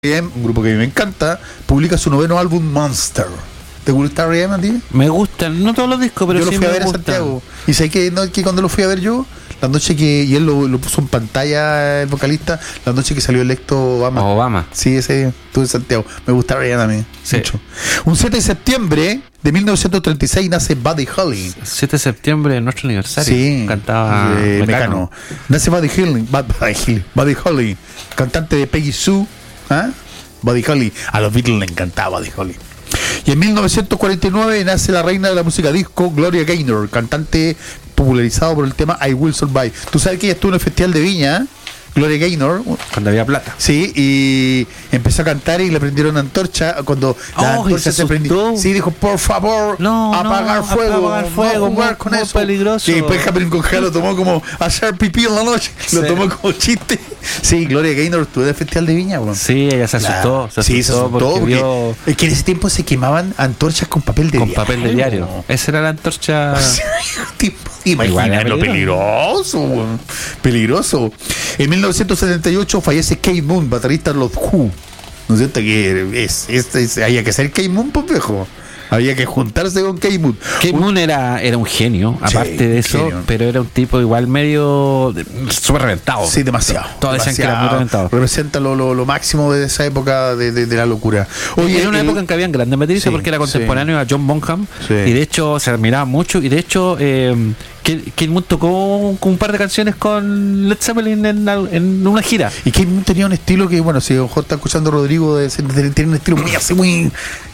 R.E.M., un grupo que a mí me encanta, publica su noveno álbum Monster. ¿Te gusta R.E.M. a ti? Me gustan, no todos los discos, pero yo sí lo fui a me ver gustan. a Santiago. Y sé que, no, que cuando lo fui a ver yo, la noche que, y él lo puso en pantalla, el vocalista, la noche que salió electo Obama. Sí, ese estuve en Santiago. Me gusta R.E.M. a mí, Sí. mucho. Un 7 de septiembre de 1936 nace Buddy Holly. 7 de septiembre es nuestro aniversario. Sí, Cantaba Mecano. Nace Buddy Holly, cantante de Peggy Sue. ¿Ah? Buddy Holly. A los Beatles le encantaba Buddy Holly. Y en 1949 nace la reina de la música disco, Gloria Gaynor, cantante popularizado por el tema I Will Survive. Tú sabes que ella estuvo en el Festival de Viña, Gloria Gaynor. Cuando había plata. Sí, y empezó a cantar y le prendieron una antorcha. Cuando la antorcha se prendió, sí, dijo, por favor, apagar fuego, no jugar con eso. Peligroso. Y después Catherine Conjero lo tomó como hacer pipí en la noche, lo tomó como chiste. Sí, Gloria Gaynor estuvo en el Festival de Viña. Bueno. Sí, ella se asustó. Sí, se asustó porque vio... Es que en ese tiempo se quemaban antorchas con papel de diario. Con papel de diario. Esa era la antorcha. Imagínate lo peligroso. Peligroso. En 1978 fallece Keith Moon, baterista de los Who. ¿No es cierto? Que había que ser Keith Moon, pues viejo. Había que juntarse con Keith Moon. Keith Moon era un genio, aparte de eso, genio. Pero era un tipo igual medio súper reventado. Sí, demasiado. Todos decían que era muy reventado. Representa lo máximo de esa época de la locura. Oye, era una época en que habían grandes bateristas porque era contemporáneo a John Bonham y de hecho se admiraba mucho y de hecho Keith Moon tocó un par de canciones con Led Zeppelin en una gira. Y Keith Moon tenía un estilo que, bueno, si a lo mejor está escuchando a Rodrigo, tiene un estilo muy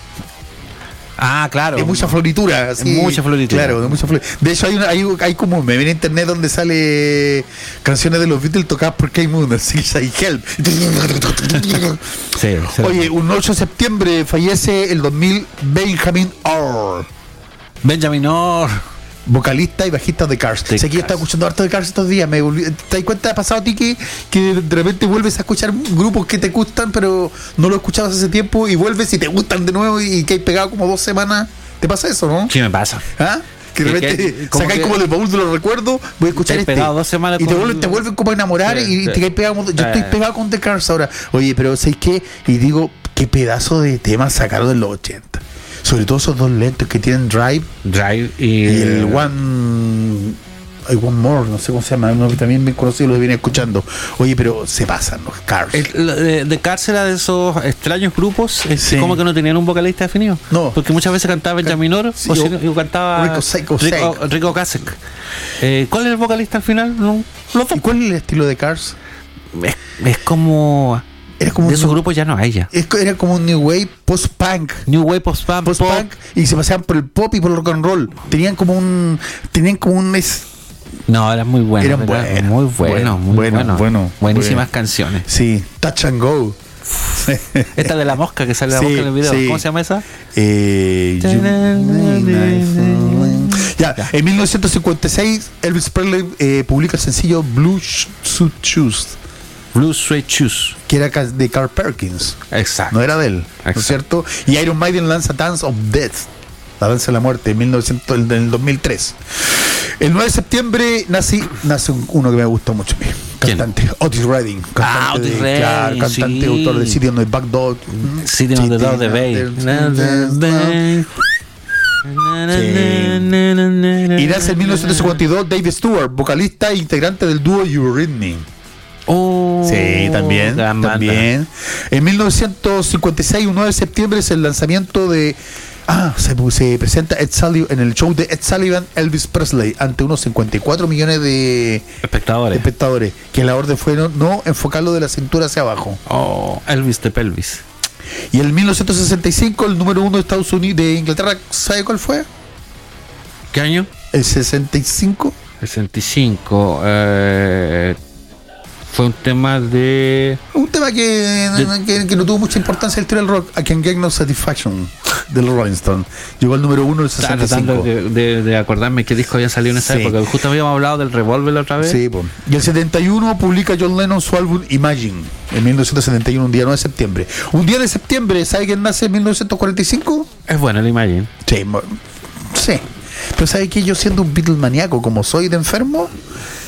claro. De mucha floritura. Sí, mucha floritura. Claro, de mucha floritura. De hecho, hay como un meme en internet donde sale canciones de los Beatles tocadas por Keith Moon, así que hay Help. Sí. Oye, un 8 de septiembre fallece el 2000 Benjamin Orr. Vocalista y bajista de Cars. Sé que yo estaba escuchando harto de Cars estos días. ¿Te das cuenta? ¿Ha pasado a ti que de repente vuelves a escuchar grupos que te gustan, pero no lo escuchabas hace tiempo y vuelves y te gustan de nuevo y que hay pegado como 2 semanas? ¿Te pasa eso, no? Sí, me pasa. ¿Ah? Que de repente sacáis como del baúl de los recuerdos, voy a escuchar pegado 2 semanas y te vuelven como a enamorar y te caes pegado. Yo estoy pegado con The Cars ahora. Oye, pero ¿sabes qué? Y digo, qué pedazo de temas sacaron en los 80. Sobre todo esos dos lentos que tienen Drive y el One More, no sé cómo se llama, uno que también bien conocido, lo viene escuchando. Oye, pero se pasan los Cars. The Cars era de esos extraños grupos como que no tenían un vocalista definido. No. Porque muchas veces cantaba Benjamin Orr o cantaba Rico Ocasek. ¿Cuál es el vocalista al final? No, los dos. ¿Y cuál es el estilo de Cars? Es como... Era como de esos grupos ya no hay ya. Era como un New Wave post-punk. Post-punk. Y se pasaban por el pop y por el rock and roll. Tenían como un No, eran muy buenos. Eran muy buenos. Buenísimas canciones. Sí, Touch and Go. Esta de la mosca que sale la mosca en el video. Sí. ¿Cómo se llama esa? Ya, en 1956 Elvis Presley publica el sencillo Blue Suede Shoes, que era de Carl Perkins. Exacto. No era de él, ¿no es cierto? Y Iron Maiden lanza Dance of Death, la danza de la muerte, en el 2003. El 9 de septiembre nace uno que me gustó mucho a mí. Cantante, Otis Redding. Cantante, autor de City on the Back Door. City on the Door de Bay. Y nace en 1952 Dave Stewart, vocalista e integrante del dúo Eurythmics. Sí, también. En 1956, un 9 de septiembre, es el lanzamiento de... se presenta Ed Sullivan en el show de Ed Sullivan, Elvis Presley, ante unos 54 millones de espectadores. Que la orden fue no enfocarlo de la cintura hacia abajo. Elvis de pelvis. Y en 1965, el número 1 de Estados Unidos, de Inglaterra, ¿sabe cuál fue? ¿Qué año? El 65. Fue un tema que no tuvo mucha importancia en el estilo del rock. I Can Get No Satisfaction de los Rolling Stones. Llegó al número 1 del 65. Estaba tratando de acordarme qué disco había salido en esa época. Justo habíamos hablado del Revolver la otra vez. Sí, pues. Y el 71 publica John Lennon su álbum Imagine en 1971, un día 9 de septiembre. Un día de septiembre, ¿sabe quién nace en 1945? Es bueno el Imagine. Sí. Pero ¿sabe que yo, siendo un Beatles maníaco como soy de enfermo,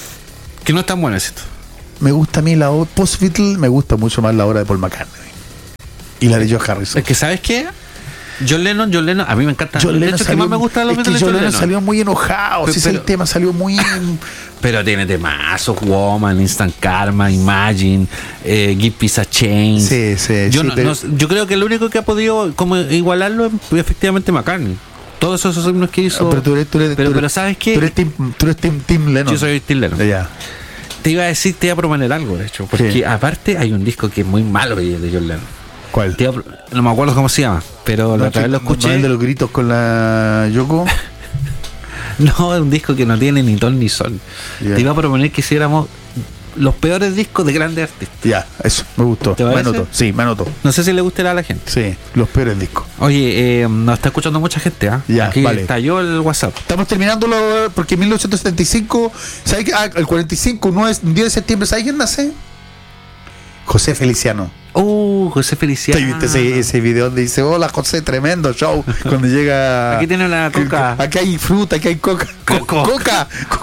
que no es tan bueno esto? Me gusta a mí la post-Beatle, me gusta mucho más la obra de Paul McCartney. Y la de George Harrison. Es que, ¿sabes qué? John Lennon, a mí me encanta. John Lennon que más me gusta de los Beatles. John Lennon salió muy enojado. Pero, el tema salió muy. Pero tiene temazos: Woman, Instant Karma, Imagine, Give Peace a Change. Sí. Yo creo que el único que ha podido como igualarlo es efectivamente McCartney. Todos esos himnos que hizo. Pero ¿sabes qué? Tú eres Tim Lennon. Yo soy Tim Lennon. Ya. Te iba a proponer algo, de hecho. Porque aparte hay un disco que es muy malo de John Lennon. ¿Cuál? No me acuerdo cómo se llama, pero la otra vez lo escuché. ¿El de los gritos con la Yoko? No, es un disco que no tiene ni ton ni sol. Yeah. Te iba a proponer que hiciéramos los peores discos de grandes artistas. Ya, eso, me gustó. ¿Te parece? Me anoto. No sé si le gustará a la gente. Sí, los peores discos. Oye, nos está escuchando mucha gente, ¿ah? Ya, aquí vale. estalló el WhatsApp. Estamos terminándolo porque en 1975, ¿sabes qué? El 45, un día de septiembre, ¿sabes quién nace? José Feliciano. José Feliciano. ¿Viste ese video donde dice, hola José, tremendo show? Cuando llega... Aquí tiene la coca. Aquí hay fruta, aquí hay Coca-Cola.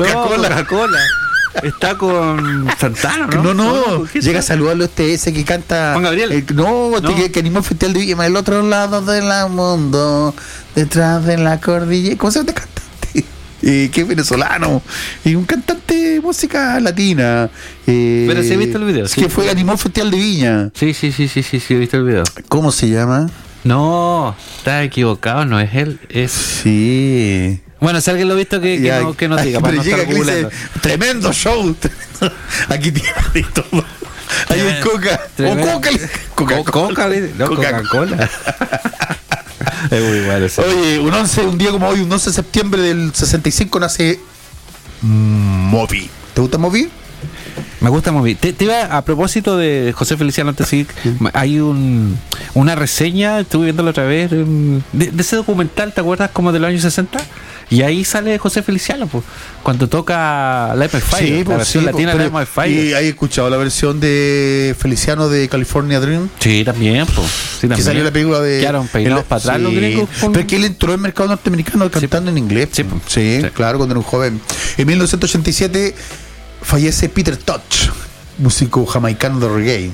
Está con Santana, ¿no? No. Llega a saludarlo ese que canta. Juan Gabriel. Que animó el Festival de Viña, el otro lado del mundo, detrás de la cordillera. ¿Cómo se llama este cantante? Que es venezolano. Y un cantante de música latina. Pero sí he visto el video. Que animó el Festival de Viña. Sí, he visto el video. ¿Cómo se llama? No, está equivocado, no es él. Sí. Bueno, si alguien lo ha visto, que nos diga. Pero llega que dice, tremendo show. Aquí tiene todo. Hay un Coca. Coca-Cola. Es muy bueno eso. Oye, un día como hoy, un 11 de septiembre del 65, nace Moby. ¿Te gusta Moby? Me gusta Moby. Te iba a propósito de José Feliciano, antes sí, hay una reseña, estuve viéndolo otra vez, de ese documental, ¿te acuerdas? Como de los años 60. Y ahí sale José Feliciano, pues, cuando toca Light My Fire, la versión latina de Light My Fire. ¿Y hay escuchado la versión de Feliciano de California Dream? Sí, también, pues. Sí, que salió la película de... Quedaron peinados para atrás los gringos. Pero es que él entró al mercado norteamericano cantando en inglés. Sí, claro, cuando era un joven. En 1987 fallece Peter Tosh, músico jamaicano de reggae.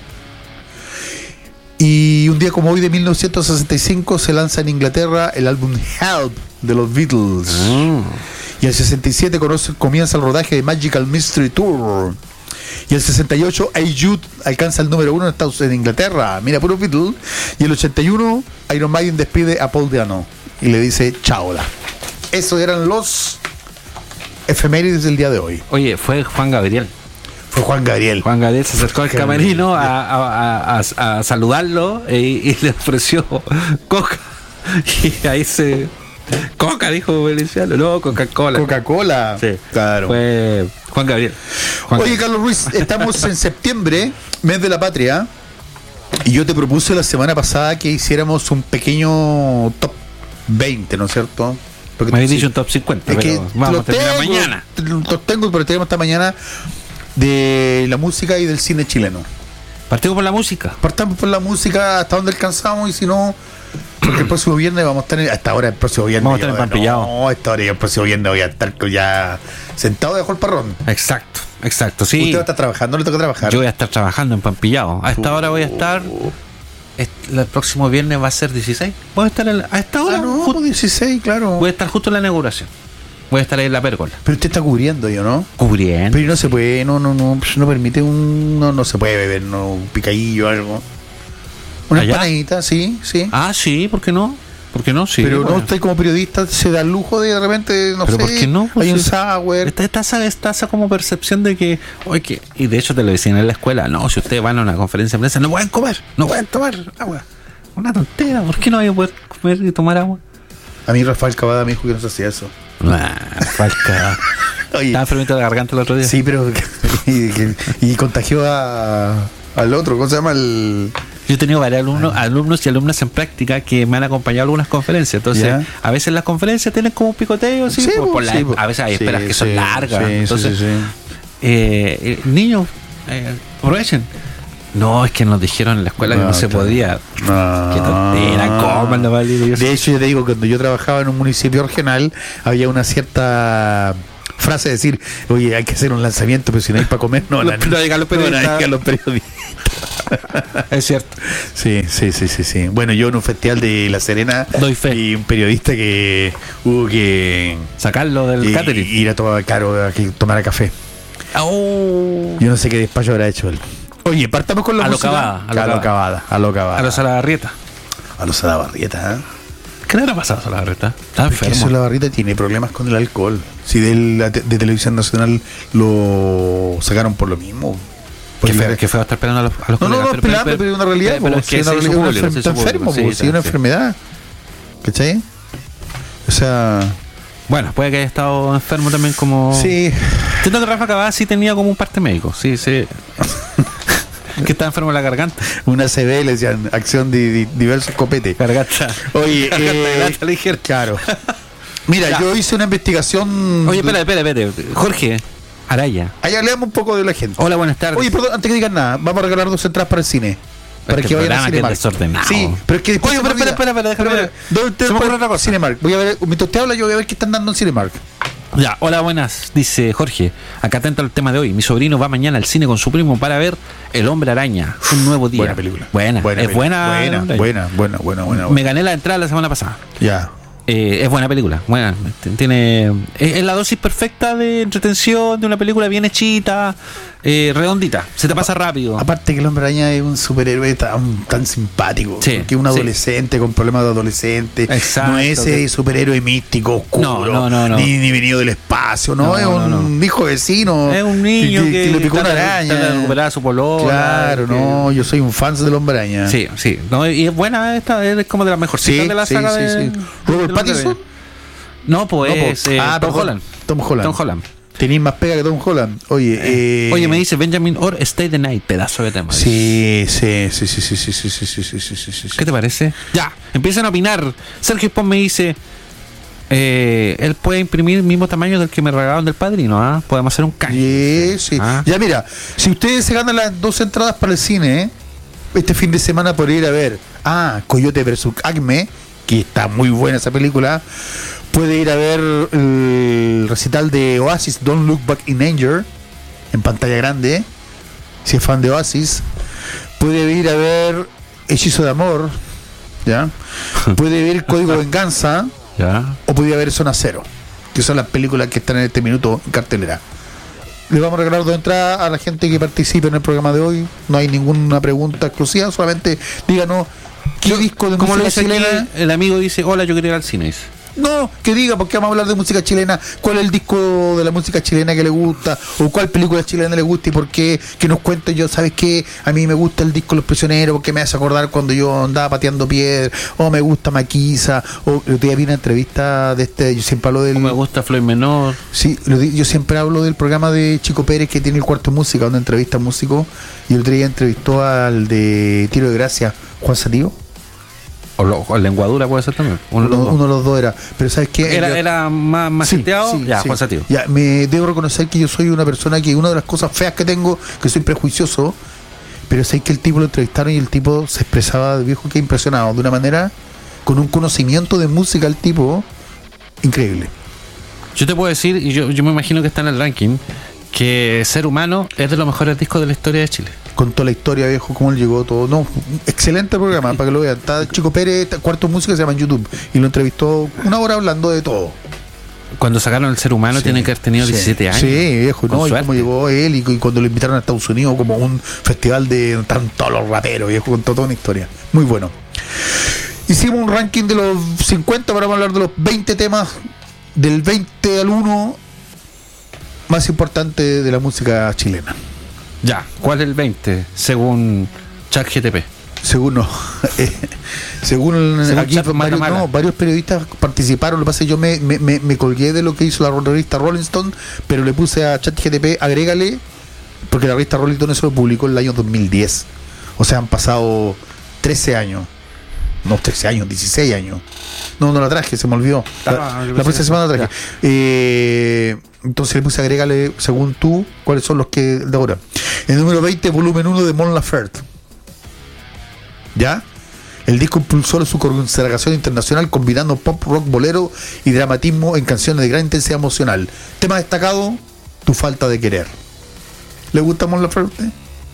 Y un día como hoy de 1965 se lanza en Inglaterra el álbum Help de los Beatles. Y el 67 comienza el rodaje de Magical Mystery Tour. Y el 68 Hey Jude alcanza el número 1 en Inglaterra. Mira, puro Beatles. Y el 81 Iron Maiden despide a Paul Diano y le dice chaola. Esos eran los efemérides del día de hoy. Oye, fue Juan Gabriel. Juan Gabriel se acercó al camerino a saludarlo y le ofreció coca. Y ahí Coca, dijo Feliciano. No, Coca-Cola. Coca-Cola. Sí, claro. Fue Juan Gabriel. Oye, Carlos Ruiz, estamos en septiembre, mes de la patria. Y yo te propuse la semana pasada que hiciéramos un pequeño top 20, ¿no es cierto? Porque me habéis dicho un top 50, es pero vamos a terminar mañana. Los tengo, pero tenemos esta mañana de la música y del cine chileno. ¿Partimos por la música? Partamos por la música hasta donde alcanzamos y si no, porque el próximo viernes vamos a estar hasta ahora el próximo viernes. Vamos a estar empapillados. No, esta hora y el próximo viernes voy a estar ya sentado debajo del parrón. Exacto, sí. ¿Usted va a estar trabajando? ¿Le toca trabajar? Yo voy a estar trabajando empampillado. A esta hora voy a estar. El próximo viernes va a ser 16. Voy a estar a esta hora. No, 16, claro. Voy a estar justo en la inauguración. Voy a estar ahí en la pérgola. Pero usted está cubriendo, ¿yo no? Cubriendo. Pero no se puede, no permite no se puede beber, un picadillo o algo. Una empanadita, sí. Ah, sí, ¿por qué no? Sí. Pero bueno. No, usted como periodista se da el lujo de repente, no pero sé. ¿Por qué no? Hay un sour. Esta como percepción de que, oye, y de hecho te lo decían en la escuela, no, si ustedes van a una conferencia de prensa, no pueden comer, no pueden tomar agua. Una tontera, ¿por qué no voy a poder comer y tomar agua? A mí Rafael Cavada me dijo que no se hacía eso. Rafael Cavada. Estaba enfermito de la garganta el otro día. Sí, pero y contagió al otro, ¿cómo se llama? Yo he tenido varios alumnos y alumnas en práctica que me han acompañado a algunas conferencias. Entonces, a veces las conferencias tienen como un picoteo, ¿sí? A veces hay esperas que son largas. Entonces, niños, aprovechen. No, es que nos dijeron en la escuela que no se podía. Qué tontera, coman la valida. De hecho, yo te digo, cuando yo trabajaba en un municipio regional, había una cierta frase de decir, oye, hay que hacer un lanzamiento, pero si no hay para comer, no llegan los periodistas. Es cierto. Sí. Bueno, yo en un festival de La Serena doy fe. Y un periodista que hubo que sacarlo del catering. Ir a tomar tomar café. Oh. Yo no sé qué despacho habrá hecho él. Oye, partamos con la música. A lo Cavada. A los Salabarrieta. A los Salabarrieta, ¿eh? ¿Qué le habrá pasado a Salabarrieta? Está enfermo. Salabarrieta tiene problemas con el alcohol. Si de Televisión Nacional lo sacaron por lo mismo. Que fue a estar pelando a los colegas. No, pelando, pero es una realidad. Está enfermo, es una enfermedad. ¿Cachai? O sea... Bueno, puede que haya estado enfermo también como... Sí. Siento que Rafa Cavada sí tenía como un parte médico. Sí. Que estaba enfermo en la garganta. Una CB, le decían, acción de diversos copetes. Garganta. Oye, garganta ligera. Claro. Mira, ya. Yo hice una investigación... Oye, espérate. Jorge Araya. Ahí hablamos un poco de la gente. Hola, buenas tardes. Oye, perdón, antes que digan nada, vamos a regalar 2 entradas para el cine. Para que vayan a Cinemark. Sí, pero es que después... Oye, espera, déjame. Se me ocurre otra cosa. Cinemark. Voy a ver, mientras usted habla, yo voy a ver qué están dando en Cinemark. Ya, hola, buenas, dice Jorge. Acá atento al tema de hoy. Mi sobrino va mañana al cine con su primo para ver El Hombre Araña, un nuevo día. Buena película. Buena. Me gané la entrada la semana pasada. Ya. Es buena película. Buena. Es la dosis perfecta de entretención de una película bien hechita, redondita. Se te pasa rápido. Aparte que el Hombre Araña es un superhéroe tan simpático. Sí, que un adolescente con problemas de adolescente. Exacto, no es ese superhéroe místico, oscuro. No. Ni venido del espacio. No, es un hijo vecino. Es un niño que le picó una araña. Trata de recuperar a su polola. Claro, yo soy un fan del Hombre Araña. Sí. No, y es buena esta, es como de las mejorcitas de la saga de... Robert Pattinson. No, pues Tom Holland. Tenéis más pega que Tom Holland. Oye, me dice Benjamin Orr, Stay the Night, pedazo de tema. Sí. ¿Qué te parece? Ya, empiezan a opinar. Sergio Pon me dice, él puede imprimir el mismo tamaño del que me regalaron del Padrino, ¿ah? Podemos hacer un canje. Sí. Ya mira, si ustedes se ganan las 2 entradas para el cine, este fin de semana por ir a ver Coyote vs Acme, que está muy buena esa película. Puede ir a ver el recital de Oasis, Don't Look Back in Anger, en pantalla grande, si es fan de Oasis. Puede ir a ver Hechizo de Amor, ¿ya? Puede ver Código de Venganza, ¿ya? O puede ir a ver Zona Cero, que son las películas que están en este minuto en cartelera. Le vamos a regalar 2 entradas a la gente que participe en el programa de hoy. No hay ninguna pregunta exclusiva, solamente díganos qué disco de música chilena. El amigo dice, hola, yo quería ir al cine. No, que diga, porque vamos a hablar de música chilena. ¿Cuál es el disco de la música chilena que le gusta? ¿O cuál película chilena le gusta y por qué? Que nos cuente. Yo, ¿sabes qué? A mí me gusta el disco Los Prisioneros porque me hace acordar cuando yo andaba pateando piedra. O me gusta Maquisa. O el otro día vi una entrevista yo siempre hablo del... O me gusta Floyd Menor. Sí, yo siempre hablo del programa de Chico Pérez que tiene El Cuarto Música, donde entrevista a músicos. Y el otro día entrevistó al de Tiro de Gracia, Juan Satío. O lenguadura puede ser también. Uno de los dos era. Pero ¿sabes qué? Era más seteado. Juan Satío. Ya, me debo reconocer que yo soy una persona que una de las cosas feas que tengo, que soy prejuicioso, pero sé que el tipo lo entrevistaron y el tipo se expresaba de viejo que impresionado, de una manera, con un conocimiento de música el tipo, increíble. Yo te puedo decir, y yo me imagino que está en el ranking, que Ser Humano es de los mejores discos de la historia de Chile. Con toda la historia, viejo, cómo él llegó, todo. No, excelente programa, para que lo vean. Está Chico Pérez, Cuarto Música, se llama en YouTube. Y lo entrevistó 1 hora hablando de todo. Cuando sacaron El Ser Humano, tiene que haber tenido 17 años. Sí, viejo, ¿no? Y cómo llegó él, y cuando lo invitaron a Estados Unidos, como un festival de todos los raperos, viejo, con toda una historia. Muy bueno. Hicimos un ranking de los 50, para hablar de los 20 temas, del 20 al 1 más importante de la música chilena. Ya, ¿cuál es el 20? Según ChatGPT. Según aquí varios periodistas participaron. Lo que pasa es que yo me colgué de lo que hizo la revista Rolling Stone, pero le puse a ChatGPT, agrégale, porque la revista Rolling Stone se lo publicó en el año 2010. O sea, han pasado 13 años. No, 13 años, 16 años. No la traje, se me olvidó. La próxima semana la traje. Entonces le puse agrégale, según tú, cuáles son los que de ahora. El número 20, volumen 1 de Mon Laferte. ¿Ya? El disco impulsó su consagración internacional combinando pop, rock, bolero y dramatismo en canciones de gran intensidad emocional. Tema destacado, Tu falta de querer. ¿Le gusta Mon Laferte?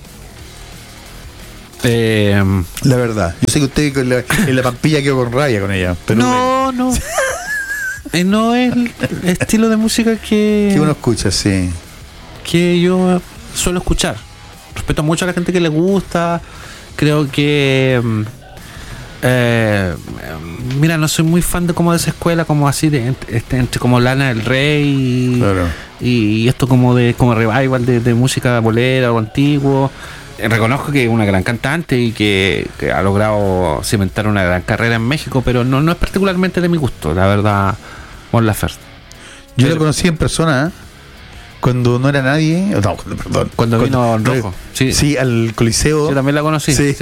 La verdad, yo sé que usted en la pampilla quedó con raya con ella, pero no no es el estilo de música que uno escucha, sí, que yo suelo escuchar. Respeto mucho a la gente que le gusta. Creo que mira, no soy muy fan de como de esa escuela como así de entre como Lana del Rey claro. y esto como revival de música bolera o antiguo. Reconozco que es una gran cantante y que ha logrado cimentar una gran carrera en México, pero no es particularmente de mi gusto, la verdad, Mon Laferte. Yo la conocí en persona, cuando no era nadie, cuando vino en rojo. Sí, al Coliseo. Yo también la conocí. Sí.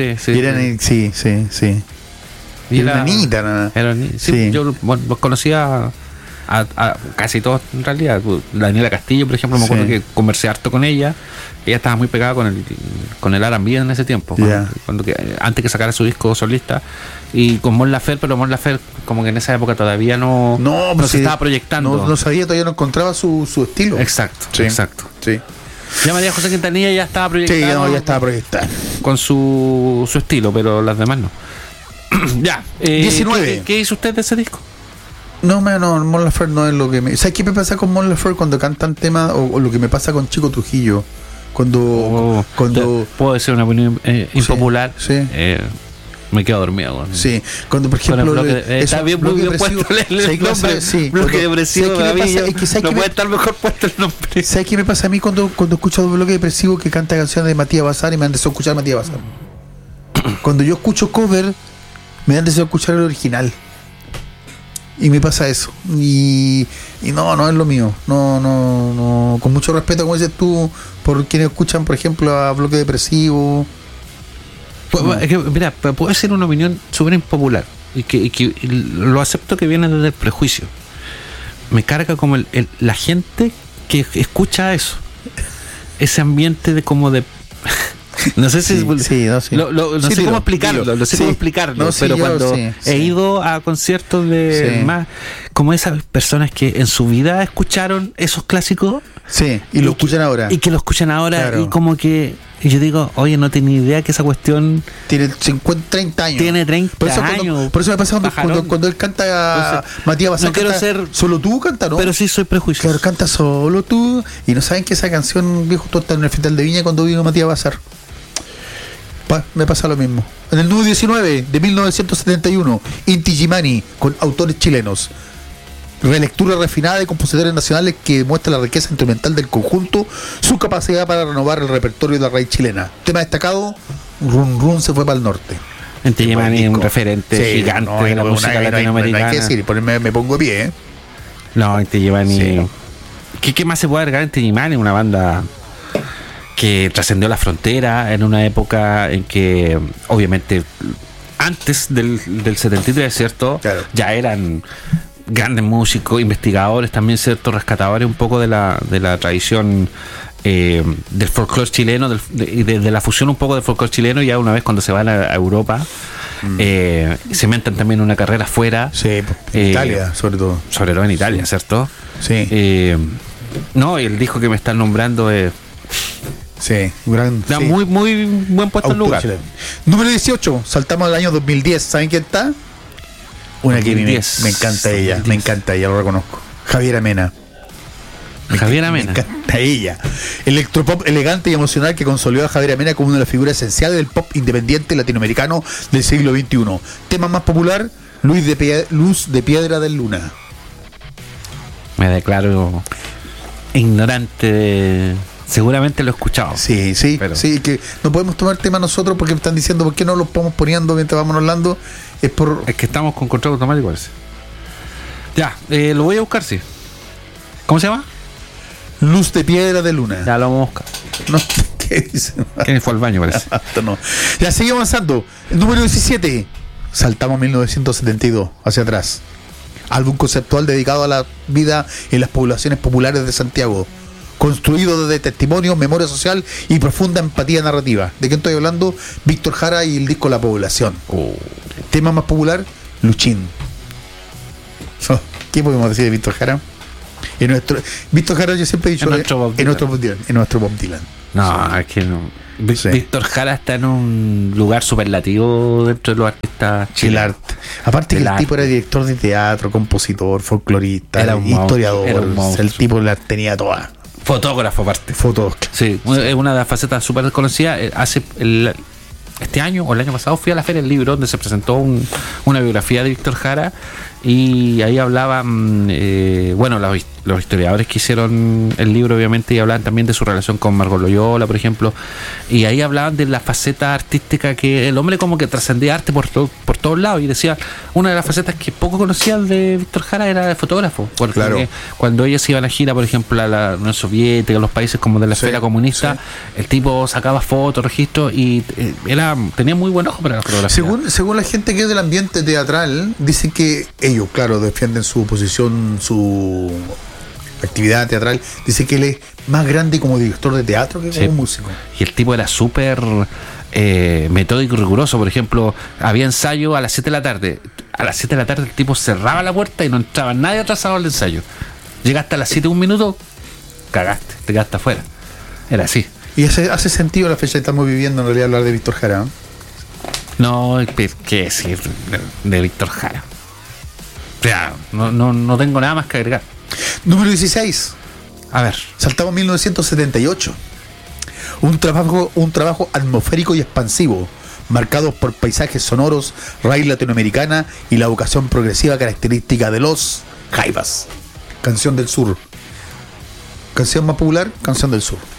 Y era niñita, ¿no? Sí. Yo los conocía a casi todos en realidad. Daniela Castillo, por ejemplo, me acuerdo que conversé harto con ella. Ella estaba muy pegada con el R&B en ese tiempo, antes que sacara su disco solista, y con Mon Laferte, pero Mon Laferte como que en esa época todavía no se estaba proyectando. No sabía, todavía no encontraba su estilo. Exacto. Sí. Ya María José Quintanilla ya estaba proyectada. Sí, ya estaba proyectada. Con su estilo, pero las demás no. Ya. 19. ¿Qué hizo usted de ese disco? No, Mon Laferte no es lo que me... ¿Sabes qué me pasa con Mon Laferte cuando cantan temas o lo que me pasa con Chico Trujillo? Cuando puedo decir una opinión impopular. Sí. Me quedo dormido. Sí, cuando por ejemplo está bien puesto el nombre. Sí, bloque depresivo. No puede estar mejor puesto el nombre. ¿Sabes qué me pasa a mí cuando escucho Bloque Depresivo que canta canciones de Matías Bazar y me han deseado escuchar a Matías Bazar? Cuando yo escucho cover me han deseado escuchar el original. Y me pasa eso. Y no es lo mío. No. Con mucho respeto, como dices tú, por quienes escuchan, por ejemplo, a Bloque Depresivo. Es que, mira, puede ser una opinión súper impopular. Y que lo acepto, que viene desde el prejuicio. Me carga como la gente que escucha eso. Ese ambiente de como de... No sé si no sé cómo explicarlo, pero cuando he ido a conciertos de más como esas personas que en su vida escucharon esos clásicos y lo escuchan ahora y que lo escuchan ahora, claro. Y como que yo digo, oye, no tenía idea que esa cuestión tiene 30 años. Tiene 30 años. Por eso me pasa cuando él canta Matías Bazar. No quiero ser solo tú canta, ¿no? Pero sí soy prejuicioso. Claro, canta Solo tú y no saben que esa canción, viejo, tú estás en el Festival de Viña cuando vino Matías Bazar. Me pasa lo mismo. En el número 19 de 1971, Inti Illimani, con autores chilenos. Relectura refinada de compositores nacionales que demuestra la riqueza instrumental del conjunto, su capacidad para renovar el repertorio de la raíz chilena. Tema destacado, Run Run se fue para el norte. Inti Illimani es un referente gigante de la música latinoamericana. No hay que decir, me pongo de pie, No, Inti Illimani... ¿Qué más se puede agregar? Inti Illimani, una banda que trascendió la frontera en una época en que obviamente antes del 73, ¿cierto? Claro. Ya eran grandes músicos, investigadores también, ¿cierto? Rescatadores un poco de la tradición del folclore chileno, de la fusión un poco del folclore chileno. Ya una vez cuando se van a Europa se inventan también una carrera afuera. Sí, Italia sobre todo en Italia, ¿cierto? Sí. No, y el disco que me están nombrando es muy buen puesto en lugar. Chileno. Número 18, saltamos al año 2010. ¿Saben quién está? Una 2010. Que me encanta ella, 2010. Me encanta ella, lo reconozco. Javiera Mena. Me encanta ella. Electropop elegante y emocional que consolidó a Javiera Mena como una de las figuras esenciales del pop independiente latinoamericano del siglo XXI. Tema más popular, Luz de Piedra del Luna. Me declaro ignorante. Seguramente lo he escuchado. Sí, pero sí, que no podemos tomar tema nosotros porque me están diciendo por qué no lo vamos poniendo mientras vamos hablando. Es que estamos con control automático, parece. Ya, lo voy a buscar, sí. ¿Cómo se llama? Luz de Piedra de Luna. Ya lo vamos a buscar. No, ¿qué dice? ¿Quién fue al baño, parece? No. Ya, sigue avanzando. El número 17. Saltamos 1972, hacia atrás. Álbum conceptual dedicado a la vida en las poblaciones populares de Santiago. Construido desde testimonio, memoria social y profunda empatía narrativa. ¿De qué estoy hablando? Víctor Jara y el disco La Población. Tema más popular, Luchín. ¿Qué podemos decir de Víctor Jara? Víctor Jara, yo siempre he dicho, en nuestro Bob Dylan. No, es que no. Sí. Víctor Jara está en un lugar superlativo dentro de los artistas chilenos. Aparte que el tipo era director de teatro, compositor, folclorista, historiador. El tipo las tenía todas. Fotógrafo aparte. Sí, es una de las facetas súper desconocidas. Este año o el año pasado fui a la Feria del Libro, donde se presentó una biografía de Víctor Jara, y ahí hablaban los historiadores que hicieron el libro, obviamente, y hablaban también de su relación con Margot Loyola, por ejemplo, y ahí hablaban de la faceta artística, que el hombre como que trascendía arte por todos lados, y decía, una de las facetas que poco conocían de Víctor Jara era de fotógrafo, porque claro, cuando ellos iban a gira, por ejemplo, a la Unión Soviética, los países como de la esfera comunista, el tipo sacaba fotos, registros, y tenía muy buen ojo para la fotografía. Según la gente que es del ambiente teatral, dicen que ellos, claro, defienden su posición, su actividad teatral, dice que él es más grande como director de teatro que como músico. Y el tipo era súper metódico y riguroso. Por ejemplo, había ensayo a las 7 de la tarde. A las 7 de la tarde el tipo cerraba la puerta y no entraba nadie atrasado al ensayo. Llegaste a las 7 un minuto, cagaste, te quedaste afuera. Era así. Y hace sentido la fecha que estamos viviendo, en realidad, hablar de Víctor Jara. No, ¿qué decir de Víctor Jara? O sea, no tengo nada más que agregar. Número 16. A ver. Saltamos 1978. Un trabajo atmosférico y expansivo, marcado por paisajes sonoros, raíz latinoamericana y la vocación progresiva característica de los Jaivas. Canción del Sur. Canción más popular, Canción del Sur.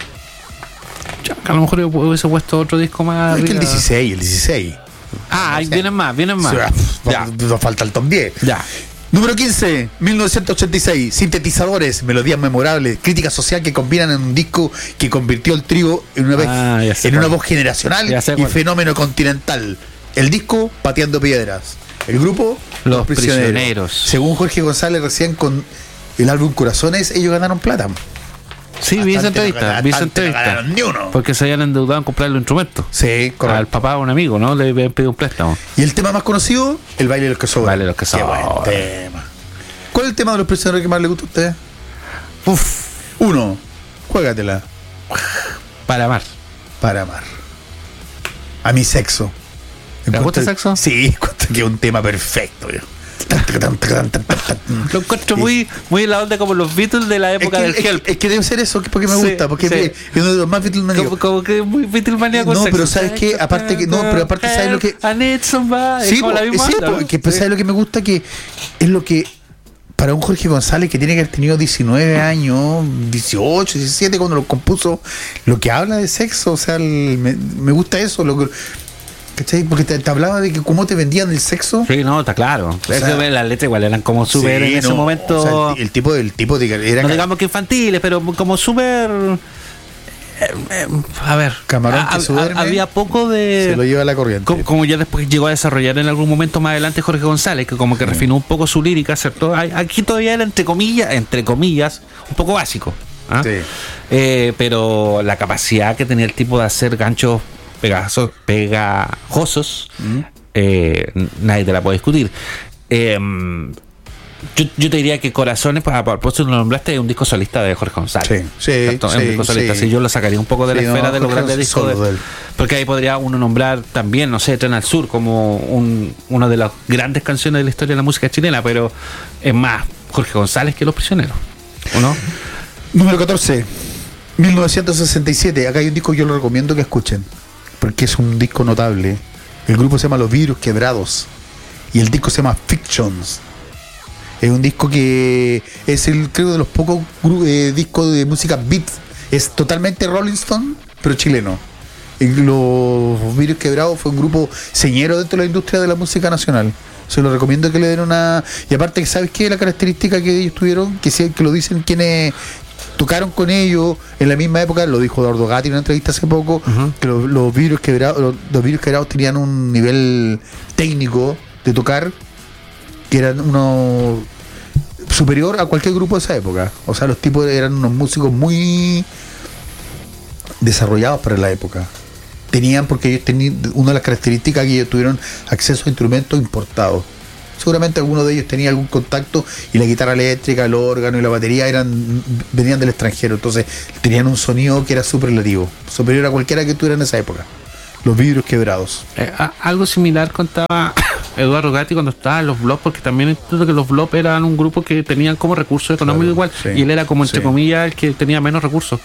A lo mejor yo hubiese puesto otro disco más. Es que el 16. Vienen más. Nos falta el top 10. Ya. Número 15, 1986. Sintetizadores, melodías memorables, crítica social que combinan en un disco que convirtió el trío en una voz generacional y fenómeno continental. El disco, Pateando Piedras. El grupo, Los Prisioneros. Según Jorge González, recién con el álbum Corazones, ellos ganaron plata. Sí, vi esa entrevista. Porque se habían endeudado en comprar los instrumentos. Sí, correcto. Al papá o un amigo, ¿no? Le habían pedido un préstamo. Y el tema más conocido, El Baile de los que sobran. Qué buen tema. ¿Cuál es el tema de Los Prisioneros que más le gusta a usted? 1. Juégatela. Para amar. A mi sexo. ¿Te gusta el sexo? Sí, que es un tema perfecto. Lo encuentro muy la onda como los Beatles de la época del Help. Es que debe ser eso, porque me gusta, porque es uno de los más Beatles como que muy Beatles maníaco. No, pero sabes que aparte sabes lo que I need somebody. Sí, sabes lo que me gusta, que es lo que para un Jorge González que tiene que haber tenido 19 años, 18, 17 cuando lo compuso, lo que habla de sexo, o sea, me gusta eso, ¿cachai? Porque te hablaba de que cómo te vendían el sexo. Sí, no, está claro. Las letras igual eran como súper en ese momento. O sea, el tipo era no digamos que infantiles, pero como súper. A ver, camarón que se duerme, había poco de. Se lo lleva la corriente. Como ya después llegó a desarrollar en algún momento más adelante Jorge González, que como que refinó un poco su lírica, ¿cierto? Aquí todavía era entre comillas, un poco básico. Sí. Pero la capacidad que tenía el tipo de hacer ganchos pegajosos, nadie te la puede discutir. Yo te diría que Corazones, pues a propósito lo nombraste, es un disco solista de Jorge González. Sí, es un disco solista. Sí, yo lo sacaría un poco de la esfera de los grandes discos porque ahí podría uno nombrar también, no sé, Tren al Sur como una de las grandes canciones de la historia de la música chilena, pero es más Jorge González que Los Prisioneros, ¿o no? Número 14, 1967. Acá hay un disco que yo lo recomiendo que escuchen, porque es un disco notable. El grupo se llama Los Vidrios Quebrados y el disco se llama Fictions. Es un disco que es creo de los pocos discos de música beat. Es totalmente Rolling Stone, pero chileno. Los Vidrios Quebrados fue un grupo señero dentro de la industria de la música nacional. Se lo recomiendo que le den una. Y aparte, ¿sabes qué? La característica que ellos tuvieron, que lo dicen quienes tocaron con ellos en la misma época, lo dijo Eduardo Gatti en una entrevista hace poco, que los Vidrios Quebrados tenían un nivel técnico de tocar que eran uno superior a cualquier grupo de esa época. O sea, los tipos eran unos músicos muy desarrollados para la época. tenían, porque ellos tenían, una de las características que ellos tuvieron acceso a instrumentos importados. Seguramente alguno de ellos tenía algún contacto y la guitarra eléctrica, el órgano y la batería venían del extranjero, entonces tenían un sonido que era superlativo, superior a cualquiera que tuviera en esa época. Los vidrios quebrados. Algo similar contaba Eduardo Gatti cuando estaba en los Blob, porque también entiendo que los Blob eran un grupo que tenían como recursos económicos igual, y él era como entre comillas el que tenía menos recursos,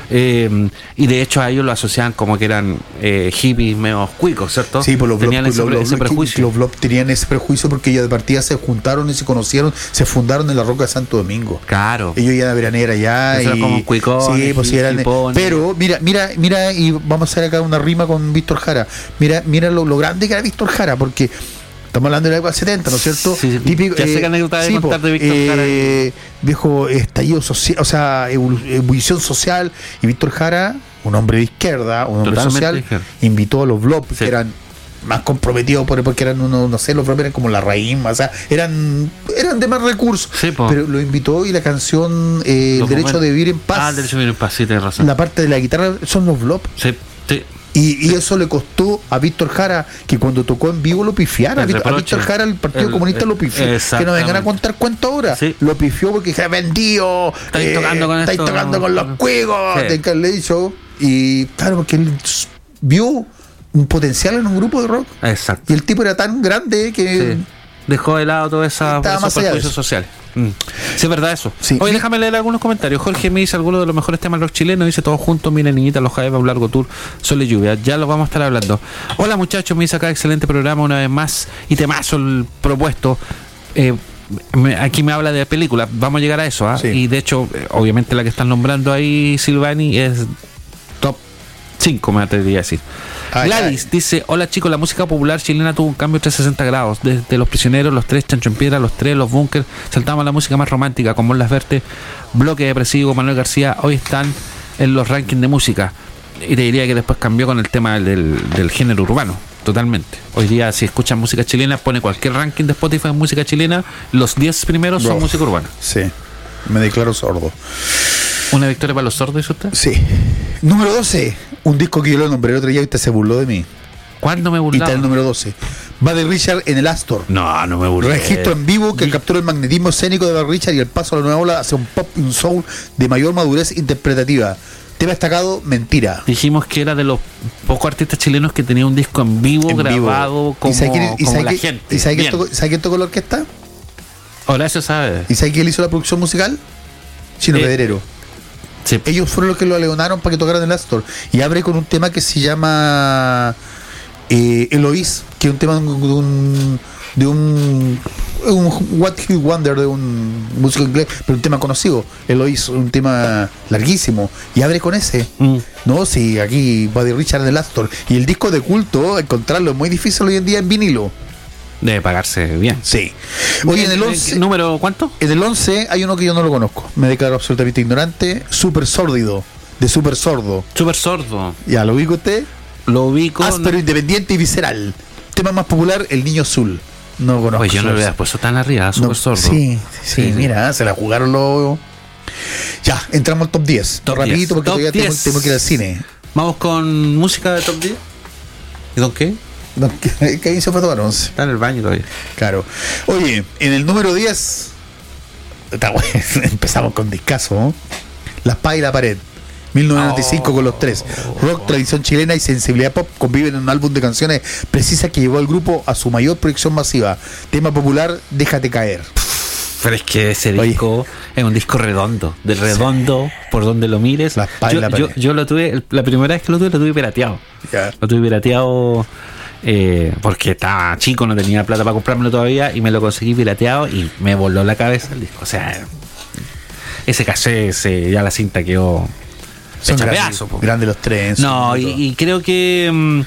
y de hecho a ellos lo asociaban como que eran hippies medio cuicos, ¿cierto? Sí, pues tenían ese prejuicio. Los Blob tenían ese prejuicio porque ellos de partida se juntaron y se conocieron, se fundaron en la Roca de Santo Domingo. Claro. Ellos ya de veranera allá. Eran como cuicones, sí, pues eran. Pero mira, y vamos a hacer acá una rima con Víctor Jara. Mira lo grande que era Víctor Jara, porque estamos hablando de la época 70, ¿no es cierto? Sí. Típico, ya sé que anécdota de contar de Víctor Jara. Dijo estallido social, o sea, ebullición social, y Víctor Jara, un hombre de izquierda, un hombre social, invitó a los Blob, que eran más comprometidos porque eran unos, no sé, los Blob eran como la raíz, o sea, eran de más recursos, pero lo invitó, y la canción El Derecho de Vivir en Paz. El Derecho de Vivir en Paz, sí, tienes razón. La parte de la guitarra son los Blob. Sí. Y eso le costó a Víctor Jara que cuando tocó en vivo lo pifiara. A Víctor Jara el Partido Comunista lo pifió. Que no vengan a contar cuento ahora. Sí. Lo pifió porque dije, vendido, estáis tocando con los cuigos de Carley Show. Y claro, porque él vio un potencial en un grupo de rock. Exacto. Y el tipo era tan grande que dejó de lado todos esos prejuicios sociales. Sí, es verdad eso. Sí. Oye, déjame leer algunos comentarios. Jorge me dice algunos de los mejores temas rock chilenos. Dice todos juntos, miren niñita, los Jaeva, un largo tour, sol y lluvia. Ya lo vamos a estar hablando. Hola muchachos, me dice acá, excelente programa una vez más. Y temazo el propuesto. Aquí me habla de películas. Vamos a llegar a eso. Sí. Y de hecho, obviamente la que están nombrando ahí, Silvani, es top 5, me atrevería a decir. Gladys dice, hola chicos, la música popular chilena tuvo un cambio 360 grados, desde Los Prisioneros, Los Tres, Chancho en Piedra, Los Tres, Los Bunkers, saltamos a la música más romántica, con Mon Laferte, Bloque Depresivo, Manuel García, hoy están en los rankings de música, y te diría que después cambió con el tema del género urbano, totalmente. Hoy día si escuchan música chilena, pone cualquier ranking de Spotify en música chilena, los 10 primeros son música urbana. Sí, me declaro sordo. ¿Una victoria para los sordos, dice usted? Sí. Número 12, un disco que yo lo nombré el otro día y usted se burló de mí. ¿Cuándo me burlaba? Y está el número 12. Buddy Richard en el Astor. No me burlé. Registro en vivo que captura el magnetismo escénico de Buddy Richard y el paso a la nueva ola hacia un pop y un soul de mayor madurez interpretativa. Tema destacado, Mentira. Dijimos que era de los pocos artistas chilenos que tenía un disco en vivo grabado como la gente. ¿Y sabe quién tocó la orquesta? Horacio sabe. ¿Y sabe quién hizo la producción musical? Chino Pedrero. Sí. Ellos fueron los que lo aleonaron para que tocaran el Astor. Y abre con un tema que se llama Eloís, que es un tema de un What He Wonder, de un músico inglés, pero un tema conocido. Eloís, un tema larguísimo. Y abre con ese. No, sí, aquí Buddy Richard en el Astor. Y el disco de culto, encontrarlo es muy difícil hoy en día en vinilo. Debe pagarse bien. Sí. Oye, en el 11... ¿Número cuánto? En el 11 hay uno que yo no lo conozco. Me declaro absolutamente ignorante. Súper Sórdido. De Súper Sordo. Súper Sordo. ¿Ya lo ubico usted? Lo ubico. Áspero, independiente y visceral. Tema más popular, El Niño Azul. No lo conozco. Oye, yo no lo había puesto tan arriba, Súper Sordo. Sí, mira, se la jugaron los... Ya, entramos al top 10. Rapidito porque todavía tengo que ir al cine. Vamos con música de top 10. ¿Y don qué? ¿Qué hizo para tomar 11? Está en el baño todavía. Claro. Oye, en el número 10 empezamos con discazo, ¿no? La Espada y la Pared, 1995 con Los Tres. Rock, tradición chilena y sensibilidad pop conviven en un álbum de canciones precisas que llevó al grupo a su mayor proyección masiva. Tema popular, Déjate Caer. Pero es que ese disco es un disco redondo, por donde lo mires. La Espada y la Pared. Yo lo tuve, la primera vez que lo tuve pirateado. Yeah. Lo tuve pirateado porque estaba chico, no tenía plata para comprármelo todavía y me lo conseguí pirateado y me voló la cabeza el disco. O sea, ese cassette, ya la cinta quedó hecha pedazo. Grande Los Tres. No, y creo que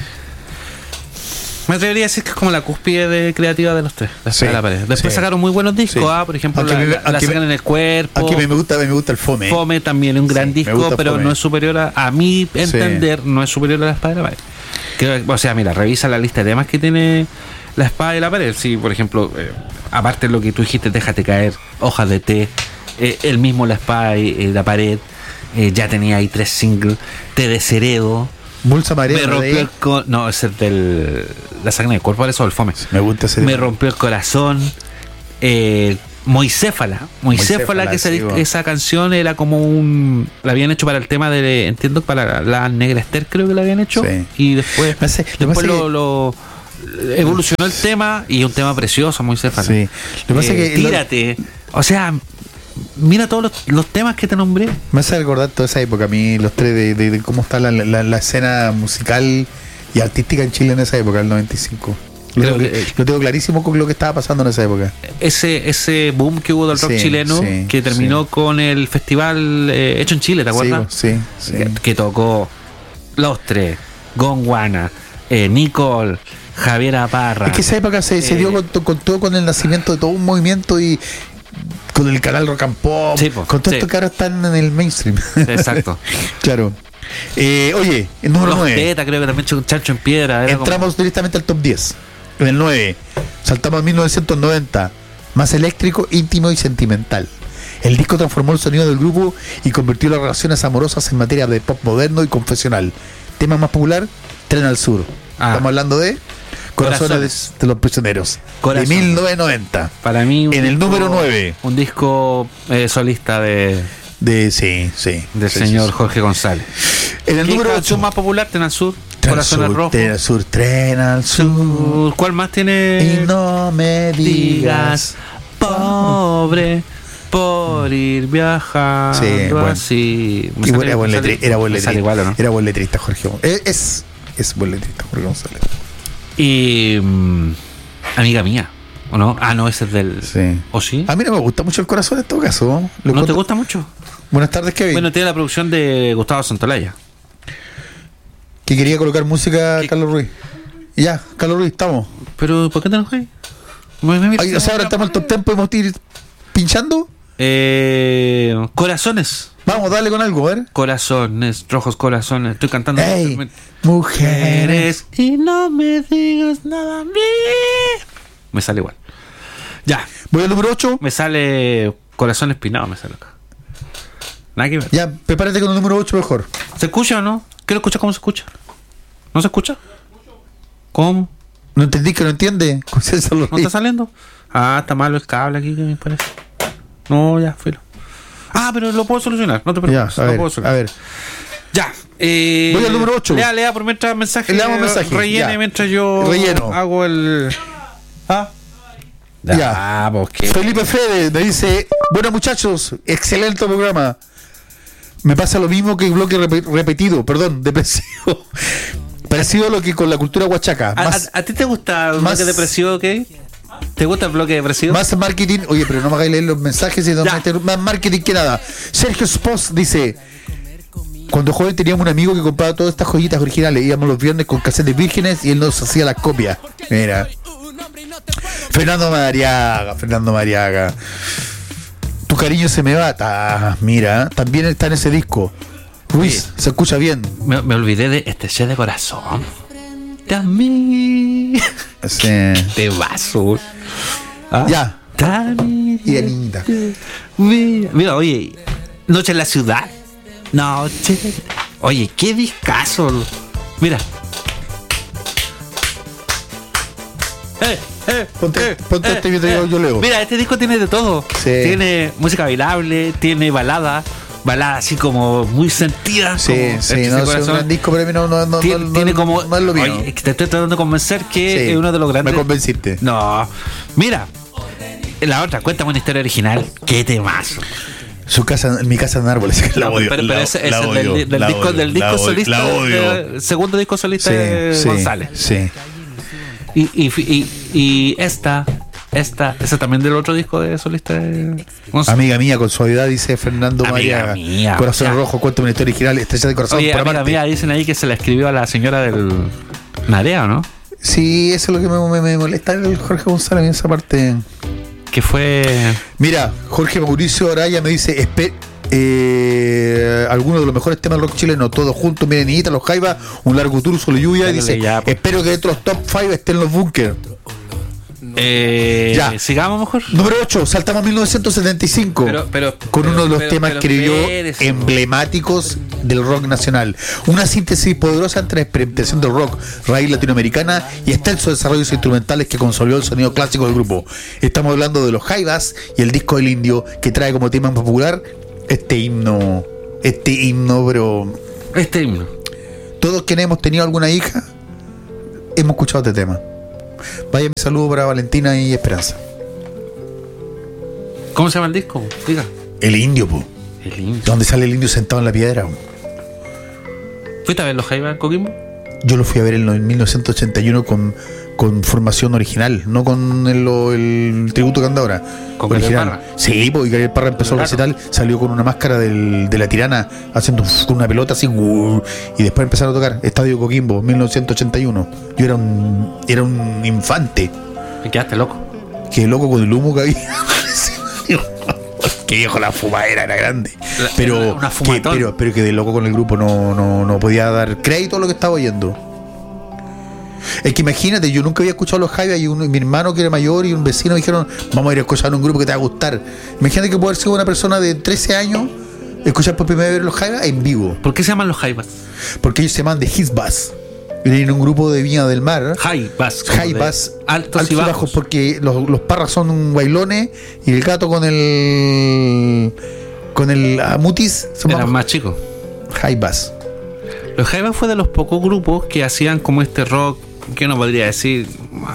me atrevería a decir que es como la cúspide creativa de Los Tres. La pared. Después sacaron muy buenos discos, por ejemplo, la sacan en el cuerpo. Aquí me gusta el Fome. Fome también es un gran disco, pero Fome no es superior a mi entender, no es superior a La Espada de la Pared. O sea, mira, revisa la lista de temas que tiene La Espada de la Pared. Sí, por ejemplo, aparte de lo que tú dijiste, Déjate Caer, Hojas de Té, el mismo La Espada y la Pared, ya tenía ahí 3 singles, Te Desheredo, Bolsa Marea. Me rompió el no, ese es del La sangre del cuerpo, eso el fome. Me gusta ese. Me rompió el corazón. Moicéfala, que esa canción era como la habían hecho para el tema de, entiendo, para la Negra Esther, creo que la habían hecho, sí. Y después lo evolucionó el tema, y un tema precioso, Moicéfala. Sí. Lo que pasa es que tírate, o sea, mira todos los temas que te nombré. Me hace recordar toda esa época, a mí los tres de cómo está la escena musical y artística en Chile en esa época, el 95. Lo tengo clarísimo con lo que estaba pasando en esa época. Ese boom que hubo del rock chileno, que terminó con el festival hecho en Chile, ¿te acuerdas? Sí. Que tocó Los Tres, Gondwana, Nicole, Javiera Parra. Es que esa época se dio con todo, con el nacimiento de todo un movimiento y con el canal Rock and Pop, con todo esto que ahora están en el mainstream. Exacto. Claro. Oye, el número 9. Teta, creo que también Chancho en Piedra. Entramos directamente al top 10. En el 9, saltamos a 1990. Más eléctrico, íntimo y sentimental. El disco transformó el sonido del grupo y convirtió las relaciones amorosas en materia de pop moderno y confesional. Tema más popular, Tren al Sur. Estamos hablando de Corazones de los Prisioneros. De 1990. Para mí, en el número 9. Un disco solista del señor Jorge González. En el número 8 más popular, Tren al Sur. Corazones Rojos. Tren al Sur, Tren al Sur. ¿Cuál más tiene? Y no me digas, pobre, por ir viajando. Sí, bueno. Así. Era buen letrista. Igual, ¿o no? Era buen letrista, Jorge. Es buen letrista, Jorge González. Y amiga mía, ¿o no? No, ese es del. Sí. ¿O sí? A mí no me gusta mucho el corazón en todo caso. ¿No te gusta mucho? Buenas tardes, Kevin. Bueno, tiene la producción de Gustavo Santolaya, que quería colocar música a Carlos Ruiz. Ya, Carlos Ruiz, estamos. Pero, ¿por qué te enojas? O sea, ahora estamos en el top 10, ¿podemos ir pinchando? Corazones. Vamos, dale con algo, a ver. Corazones, rojos corazones. Estoy cantando. Hey, mujeres. Y no me digas nada a mí. Me sale igual. Ya. Voy al número 8. Me sale Corazón Espinado, me sale acá. Nada que ver. Ya, prepárate con el número 8 mejor. ¿Se escucha o no? Quiero escuchar cómo se escucha. ¿No se escucha? ¿Cómo? No entendí que no entiende. ¿No está saliendo? Está malo el cable aquí, que me parece. No, ya, filo. Pero lo puedo solucionar, no te preocupes. Ya, puedo solucionar. A ver. Ya. Voy al número 8. Lea por mientras mensaje. Leamos mensaje. Rellene ya. Mientras yo hago el. Ya. Porque... Felipe Fede me dice: bueno, muchachos, excelente programa. Me pasa lo mismo que el bloque repetido, depresivo. Parecido a lo que con la cultura huachaca. ¿A ti te gusta el bloque depresivo, ok? ¿Te gusta el bloque depresivo? Más marketing. Oye, pero no me hagáis leer los mensajes y más marketing que nada. Sergio Sposs dice: cuando joven teníamos un amigo que compraba todas estas joyitas originales. Íbamos los viernes con casetes vírgenes y él nos hacía las copias. Mira. Fernando Mariaga. Tu cariño se me va. Mira, también está en ese disco. Ruiz, se escucha bien. Me olvidé de Estrella de Corazón. De a mí. Sí. De vaso. Ya. Y de linda. Mira, oye, Noche en la Ciudad. Noche. Oye, qué discazo. Mira. Ponte este video, yo leo. Mira, este disco tiene de todo. Sí. Tiene música bailable, tiene balada así como muy sentida. Sí, no es un gran disco, pero no tiene como. No es lo mío. Oye, te estoy tratando de convencer que es uno de los grandes. Me convenciste. No. Mira, la otra, cuéntame una historia original. Qué temazo. Mi casa en árboles. La odio. Pero ese es del disco solista. Segundo disco solista de González. Sí. Y esta también del otro disco de solista de Amiga mía, con suavidad, dice Fernando Mariaga. Corazón rojo, cuéntame una historia original, Estrella de Corazón. Oye, amiga mía, dicen ahí que se la escribió a la señora del Narea, ¿no? Sí, eso es lo que me molesta el Jorge González en esa parte. Que fue... Mira, Jorge Mauricio Araya me dice algunos de los mejores temas del rock chileno, todos juntos. Miren, Niñita, Los Jaivas, Un largo tour, solo lluvia. Y dice: espero que dentro de los top 5 estén los Bunkers. Ya. Sigamos mejor. Número 8, saltamos a 1975 con uno de los temas, creo yo, emblemáticos del rock nacional. Una síntesis poderosa entre la experimentación del rock, raíz latinoamericana y extensos desarrollos instrumentales que consolidó el sonido clásico del grupo. Estamos hablando de los Jaivas y el disco del Indio, que trae como tema popular este himno, pero... Este himno. Todos quienes hemos tenido alguna hija hemos escuchado este tema. Vaya mi saludo para Valentina y Esperanza. ¿Cómo se llama el disco? Diga. El Indio, po. El Indio. Donde sale el indio sentado en la piedra. ¿Fuiste a ver los Jaivas en Coquimbo? Yo lo fui a ver en 1981 con formación original, no con el tributo que anda ahora. ¿Con original? Gabriel Parra? Sí, porque Gabriel Parra empezó el recital, salió con una máscara de la Tirana, haciendo una pelota así, y después empezaron a tocar Estadio Coquimbo, 1981. Yo era un infante. ¿Y quedaste loco? Qué loco con el humo que había. Qué viejo, la fumadera era grande. Pero que de loco con el grupo no podía dar crédito a lo que estaba oyendo. Es que imagínate, yo nunca había escuchado los Jaivas y mi hermano que era mayor y un vecino dijeron, vamos a ir a escuchar un grupo que te va a gustar. Imagínate que puede haber sido una persona de 13 años escuchar por primera vez los Jaivas en vivo. ¿Por qué se llaman los Jaivas? Porque ellos se llaman The Hisbas. Vienen en un grupo de Viña del Mar. Jaivas. Altos y bajos. Porque los Parras son un bailones y el gato con el mutis eran más chicos. Jaivas. Los Jaivas fue de los pocos grupos que hacían como este rock, que uno podría decir,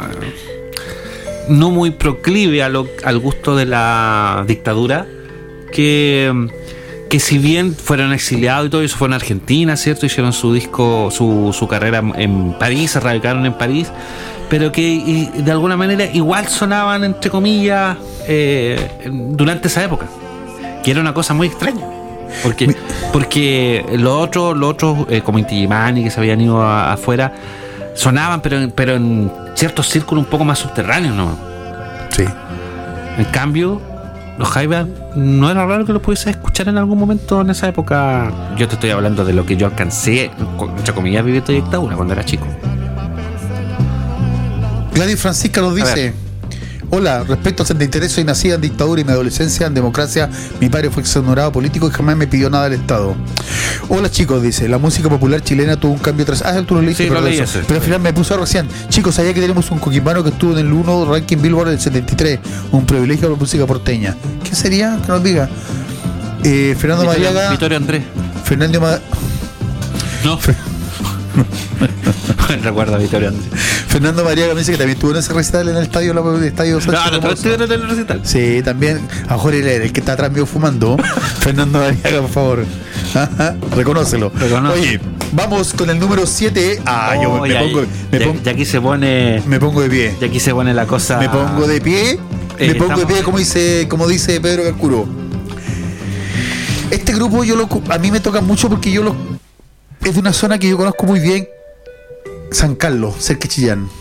no muy proclive al gusto de la dictadura, que si bien fueron exiliados y todo eso, fueron a Argentina, ¿cierto? Hicieron su disco, su carrera en París, se radicaron en París, pero que de alguna manera igual sonaban, entre comillas, durante esa época, que era una cosa muy extraña. Porque los otros como Inti Illimani, que se habían ido afuera, sonaban, pero en ciertos círculos un poco más subterráneos, ¿no? Sí. En cambio, los Jaivas no era raro que los pudiese escuchar en algún momento en esa época. Yo te estoy hablando de lo que yo alcancé, entre comillas, vivir de dictadura cuando era chico. Gladys Francisca nos dice: hola, respecto al interés, soy nacida en dictadura y mi adolescencia en democracia. Mi padre fue exonerado político y jamás me pidió nada del Estado. Hola chicos, dice, la música popular chilena tuvo un cambio tras... tú lo leíste, sí, pero al final me puso recién. Chicos, sabía que tenemos un coquimbano que estuvo en el 1 ranking Billboard del 73. Un privilegio para la música porteña. ¿Qué sería? Que nos diga. Fernando Mariaga. Vittorio Andrés. No. Recuerda a Vittorio Andrés. Fernando Mariaga me dice que también estuvo en ese recital en el estadio Sánchez. No, estuvieron en el recital. Sí, también. A Jorge, el que está atrás mío fumando. Fernando Mariaga, por favor. Reconócelo. Oye, vamos con el número 7. Ya aquí se pone. Me pongo de pie. Y aquí se pone la cosa. Me pongo de pie. Pongo de pie, como dice Pedro Calcuro. Este grupo a mí me toca mucho porque es de una zona que yo conozco muy bien. San Carlos, cerca de Chillán.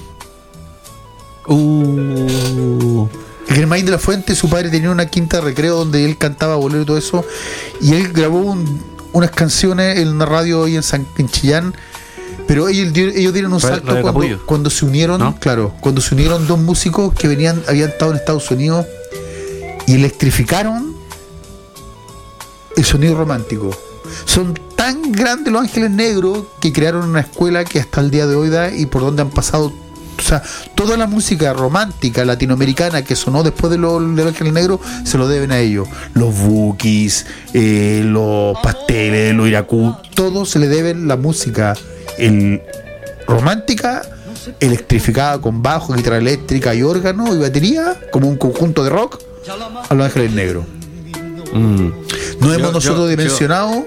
Germain de la Fuente, su padre tenía una quinta de recreo donde él cantaba bolero y todo eso, y él grabó unas canciones en una radio ahí en Chillán, pero ellos dieron un salto cuando se unieron, ¿no? Claro, cuando se unieron dos músicos que habían estado en Estados Unidos y electrificaron el sonido romántico. Son tan grandes los Ángeles Negros que crearon una escuela que hasta el día de hoy da y por donde han pasado, o sea, toda la música romántica latinoamericana que sonó después de los Ángeles Negros se lo deben a ellos. Los Bukis, los Pasteles, los Iracú, todos se le deben la música romántica electrificada con bajo, guitarra eléctrica y órgano y batería como un conjunto de rock a los Ángeles Negros. No hemos nosotros dimensionado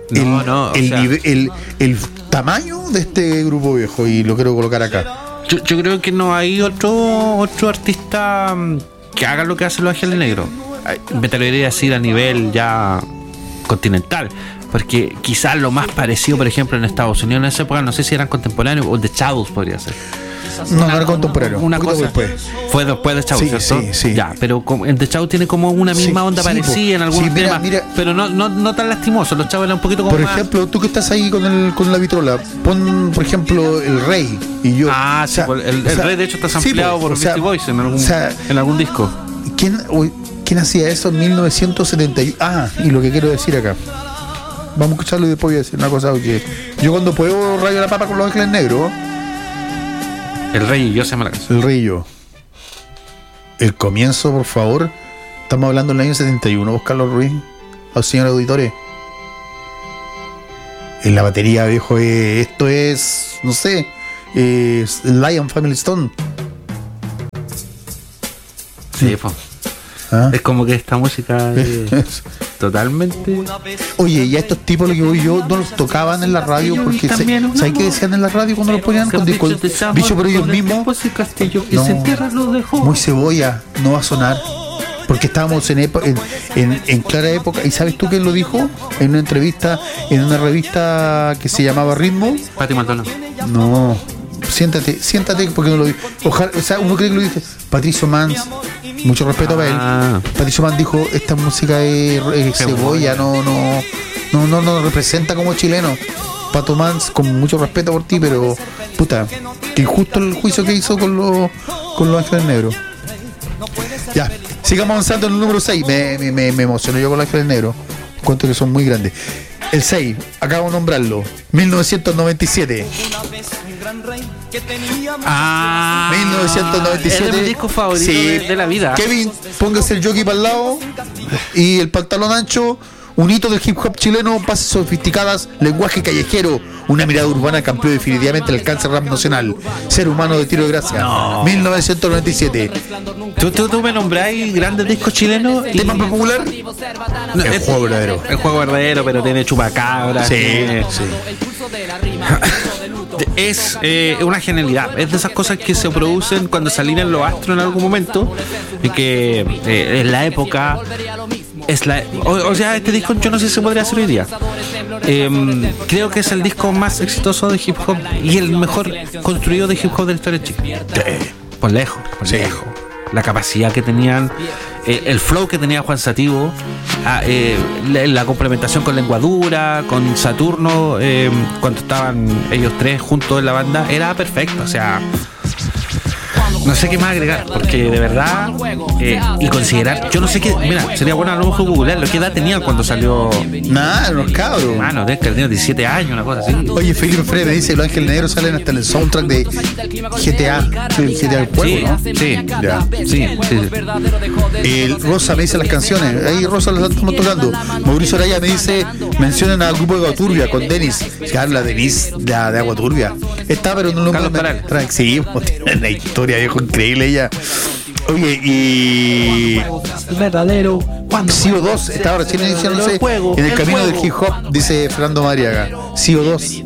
el tamaño de este grupo viejo y lo quiero colocar acá. Yo creo que no hay otro artista que haga lo que hacen los Ángeles Negros. Me te lo diría decir a nivel ya continental, porque quizás lo más parecido, por ejemplo, en Estados Unidos en esa época, no sé si eran contemporáneos o The Shadows podría ser. No era contemporáneo. Una cosa después. Fue después de Chau, Sí, ¿cierto? sí. Ya, pero el de Chau tiene como una misma onda parecida en algunos temas, pero no tan lastimoso. Los Chau eran un poquito como por ejemplo, tú que estás ahí con la vitrola, pon, por ejemplo, El Rey y yo. Sí, el Rey de hecho está sampleado por Beastie Boys en algún disco. ¿Quién hacía eso en 1971? Y lo que quiero decir acá. Vamos a escucharlo y después voy a decir una cosa, porque yo cuando puedo rayo la papa con Los Ángeles Negros. El Rey y yo se llama la canción. El Rey y yo. El comienzo, por favor. Estamos hablando del año 71, vos, Carlos Ruiz, a los señores auditores. En la batería, viejo, esto es, no sé, Lion Family Stone. Sí, pues. Es como que esta música totalmente. Oye, y a estos tipos, lo que voy yo, no los tocaban en la radio porque ¿sabes qué decían en la radio cuando los ponían? Dicho por ellos mismos. Muy cebolla, no va a sonar. Porque estábamos en clara época. ¿Y sabes tú quién lo dijo? En una entrevista, en una revista que se llamaba Ritmo. Pati Maldonado. No. Siéntate, porque no lo dijo. Ojalá, o sea, uno cree que lo dice. Patricio Mans, mucho respeto para él. Patricio Mans dijo: esta música es cebolla, no representa como chileno. Pato Mans, con mucho respeto por ti, pero puta, que injusto el juicio que hizo con los Ángeles Negros. Ya, sigamos avanzando en el número 6. Me emocioné yo con los Ángeles Negros. Cuento que son muy grandes. El 6, acabo de nombrarlo, 1997. 1997. Es de mi disco favorito de la vida. Kevin, póngase el jockey para el lado y el pantalón ancho. Un hito del hip hop chileno, bases sofisticadas, lenguaje callejero, una mirada urbana cambió definitivamente el alcance rap nacional. Ser humano de Tiro de Gracia. 1997. ¿Tú me nombráis grandes discos chilenos? ¿Tema popular? El juego verdadero. El juego verdadero, pero tiene chupacabras. Sí. Es una genialidad. Es de esas cosas que se producen cuando se alinean los astros en algún momento. Y que en la época. O sea, este disco yo no sé si se podría hacer hoy día. Creo que es el disco más exitoso de hip hop y el mejor construido de hip hop de la historia de Chile. Por lejos. La capacidad que tenían, el flow que tenía Juan Sativo, la complementación con Lenguadura, con Saturno, cuando estaban ellos tres juntos en la banda, era perfecto. O sea, no sé qué más agregar, porque de verdad, y considerar, yo no sé qué, mira, sería bueno a lo mejor googlearlo, ¿qué edad tenían cuando salió? Nada, los cabros. Mano, de que tenía 17 años, una cosa así. Oye, Felipe Freire me dice, Los Ángeles Negros salen hasta en el soundtrack de GTA. El GTA del juego, ¿no? Sí. El Rosa me dice las canciones, ahí Rosa las estamos tocando. Mauricio Araya me dice, mencionan al grupo de Agua Turbia con Denis. Ya habla Denis de Agua Turbia. Está, pero no lo Carlos Taral. Sí, tiene la historia, viejo, increíble ella. Oye, y verdadero. CO2 está ahora recién iniciándose en el camino del hip hop, dice Fernando Mariaga. CO2.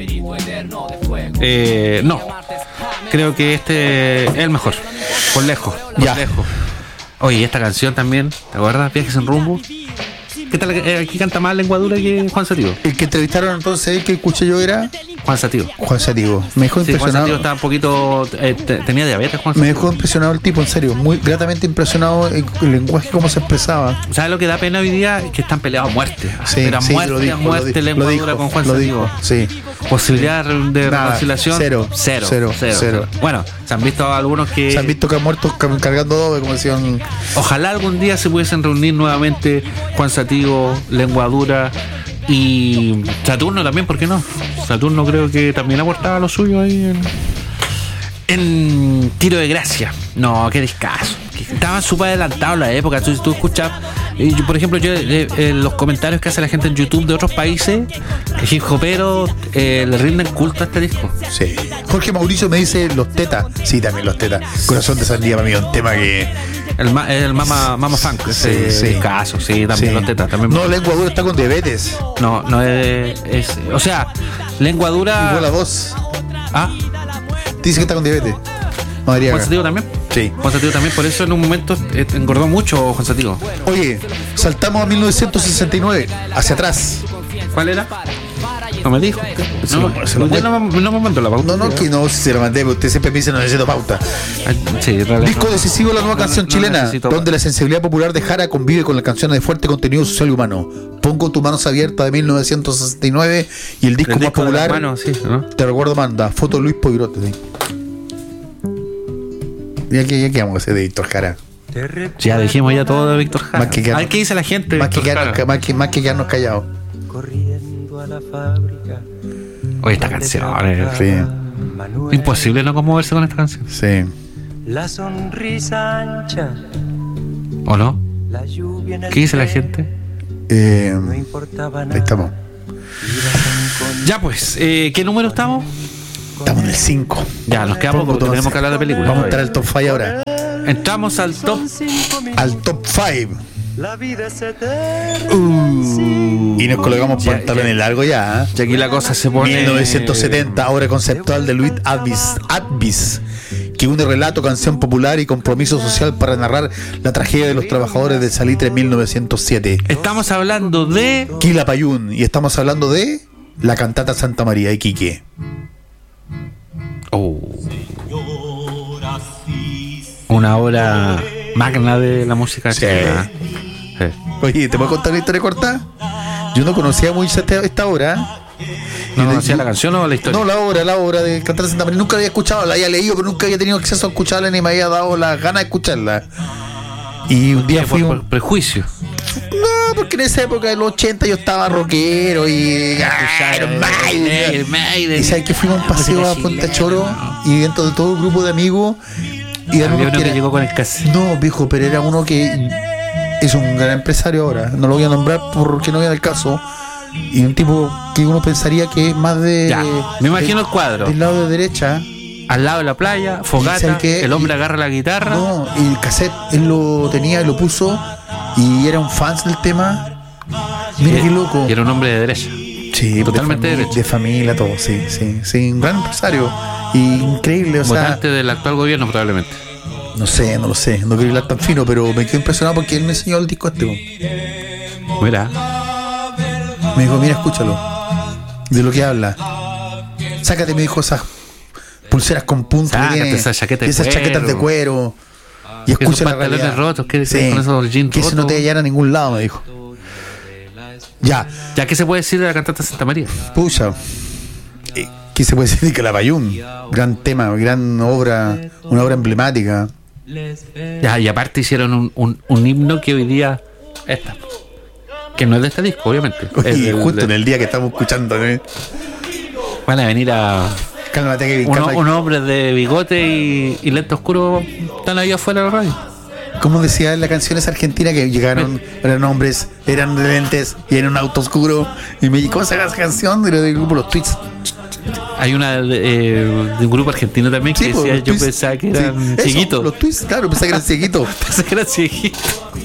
No. Creo que este es el mejor. Por lejos. Oye, esta canción también, ¿te acuerdas? Viajes en rumbo. ¿Qué tal? Aquí canta más Lenguadura que Juan Sativo. El que entrevistaron entonces, el que escuché yo era Juan Sativo. Me dejó impresionado. Juan Sativo estaba un poquito. Tenía diabetes, Juan Sativo. Me dejó impresionado el tipo, en serio. Muy gratamente impresionado el lenguaje, cómo se expresaba. ¿Sabes lo que da pena hoy día? Que están peleados a muerte. Pero a muerte Lenguadura con Juan Sativo. Sí. Posibilidad de reconciliación. Cero. Bueno, se han visto algunos que. Se han visto que han muerto cargando doble, como decían. Ojalá algún día se pudiesen reunir nuevamente Juan Sativo, Lenguadura y Saturno también, ¿por qué no? Saturno creo que también aportaba lo suyo ahí en Tiro de Gracia. No, qué discazo. Estaban súper adelantados en la época. Tú escuchas, por ejemplo, los comentarios que hace la gente en YouTube de otros países, hip hoperos, le rinden culto a este disco. Sí. Jorge Mauricio me dice Los Tetas. Sí, también Los Tetas. Corazón de Sandía, para mí, un tema que. El Mama Funk, ese caso, sí, también Los Tetas. También. No, Lenguadura está con diabetes. No es. O sea, Lenguadura. Igual la voz. Dice que está con diabetes. Juan Sativo también. Sí. Juan Sativo también, por eso en un momento engordó mucho Juan Sativo. Oye, saltamos a 1969, hacia atrás. ¿Cuál era? No me dijo. No me mandó la pauta. No, que no, si se lo mandé, porque usted siempre me dice no necesito pauta. Sí, disco decisivo, la nueva canción chilena, donde la sensibilidad popular de Jara convive con las canciones de fuerte contenido social y humano. Pongo tus manos abiertas de 1969 y el disco más popular. Te recuerdo, manda, foto de Luis Poirote. ¿Sí? Ya que vamos a hacer de Víctor Jara. Ya dijimos ya todo de Víctor Jara. A ver qué dice la gente. Más que quedarnos callados. Corriendo a la fábrica. Oye, esta canción sí. Imposible no conmoverse con esta canción. Sí. La sonrisa ancha. ¿O no? ¿Qué dice la gente? No importaba nada. Ahí estamos. Ya pues, ¿qué número estamos? Estamos en el 5. Ya, nos queda poco, tenemos que hablar de películas. Vamos a entrar al top 5 ahora. Entramos al top 5. La vida es eterna. Y nos colocamos pantalones largos ya. Y aquí la cosa se pone. 1970, obra conceptual de Louis Advis, que une relato, canción popular y compromiso social para narrar la tragedia de los trabajadores del Salitre en 1907. Estamos hablando de Quilapayún, y estamos hablando de la cantata Santa María de Iquique. Una obra magna de la música chilena. Sí. Oye, ¿te puedo contar una historia corta? Yo no conocía muy esta obra. ¿No conocía la canción o la historia? No, la obra de Cantata Santa María. Nunca la había escuchado, la había leído, pero nunca había tenido acceso a escucharla ni me había dado las ganas de escucharla. Y un día fui por prejuicio. No, porque en esa época de los 80 yo estaba rockero y Iron Maiden. Y sabes que fuimos a un paseo a Punta Choro y dentro de todo un grupo de amigos y había uno que llegó con el cassette. No, viejo, pero era uno que es un gran empresario ahora. No lo voy a nombrar porque no viene al caso. Y un tipo que uno pensaría que es más de... Ya, me imagino el cuadro. Del lado de derecha. Al lado de la playa, fogata, el hombre agarra la guitarra. No, y el cassette él lo tenía y lo puso y era un fan del tema. Mira qué loco. Y era un hombre de derecha. Sí, totalmente de derecha. De familia, todo, sí, un gran empresario. Y increíble, o votante del actual gobierno, probablemente. No sé, no lo sé, no quiero hablar tan fino, pero me quedé impresionado porque él me enseñó el disco Mira. Me dijo, mira, escúchalo. De lo que habla. Sácate, me dijo, esas pulseras con punta. Esas chaquetas de cuero. Y escucha la realidad. Rotos, con esos jeans que rotos. eso no te hallara a ningún lado, me dijo. Ya. ¿Qué se puede decir de la cantata Santa María? Pucha. ¿Qué se puede decir de Quilapayún? Gran tema, gran obra, una obra emblemática. Ya, y aparte hicieron un himno que hoy día que no es de este disco, obviamente. Y justo en el día que estamos escuchando, ¿eh? Van a venir a... Cálmate, Kevin, unos hombres de bigote y lente oscuro están ahí afuera de la radio. Como decía en la canción esa argentina que llegaron, eran hombres, eran de lentes y en un auto oscuro. Y me dijo, ¿cómo se llama esa canción? Del grupo Los Tweets. Hay una de un grupo argentino también que decía, yo pensaba que eran cieguitos. Los Tweets, claro, pensaba que eran cieguitos. Pensaba que eran cieguitos.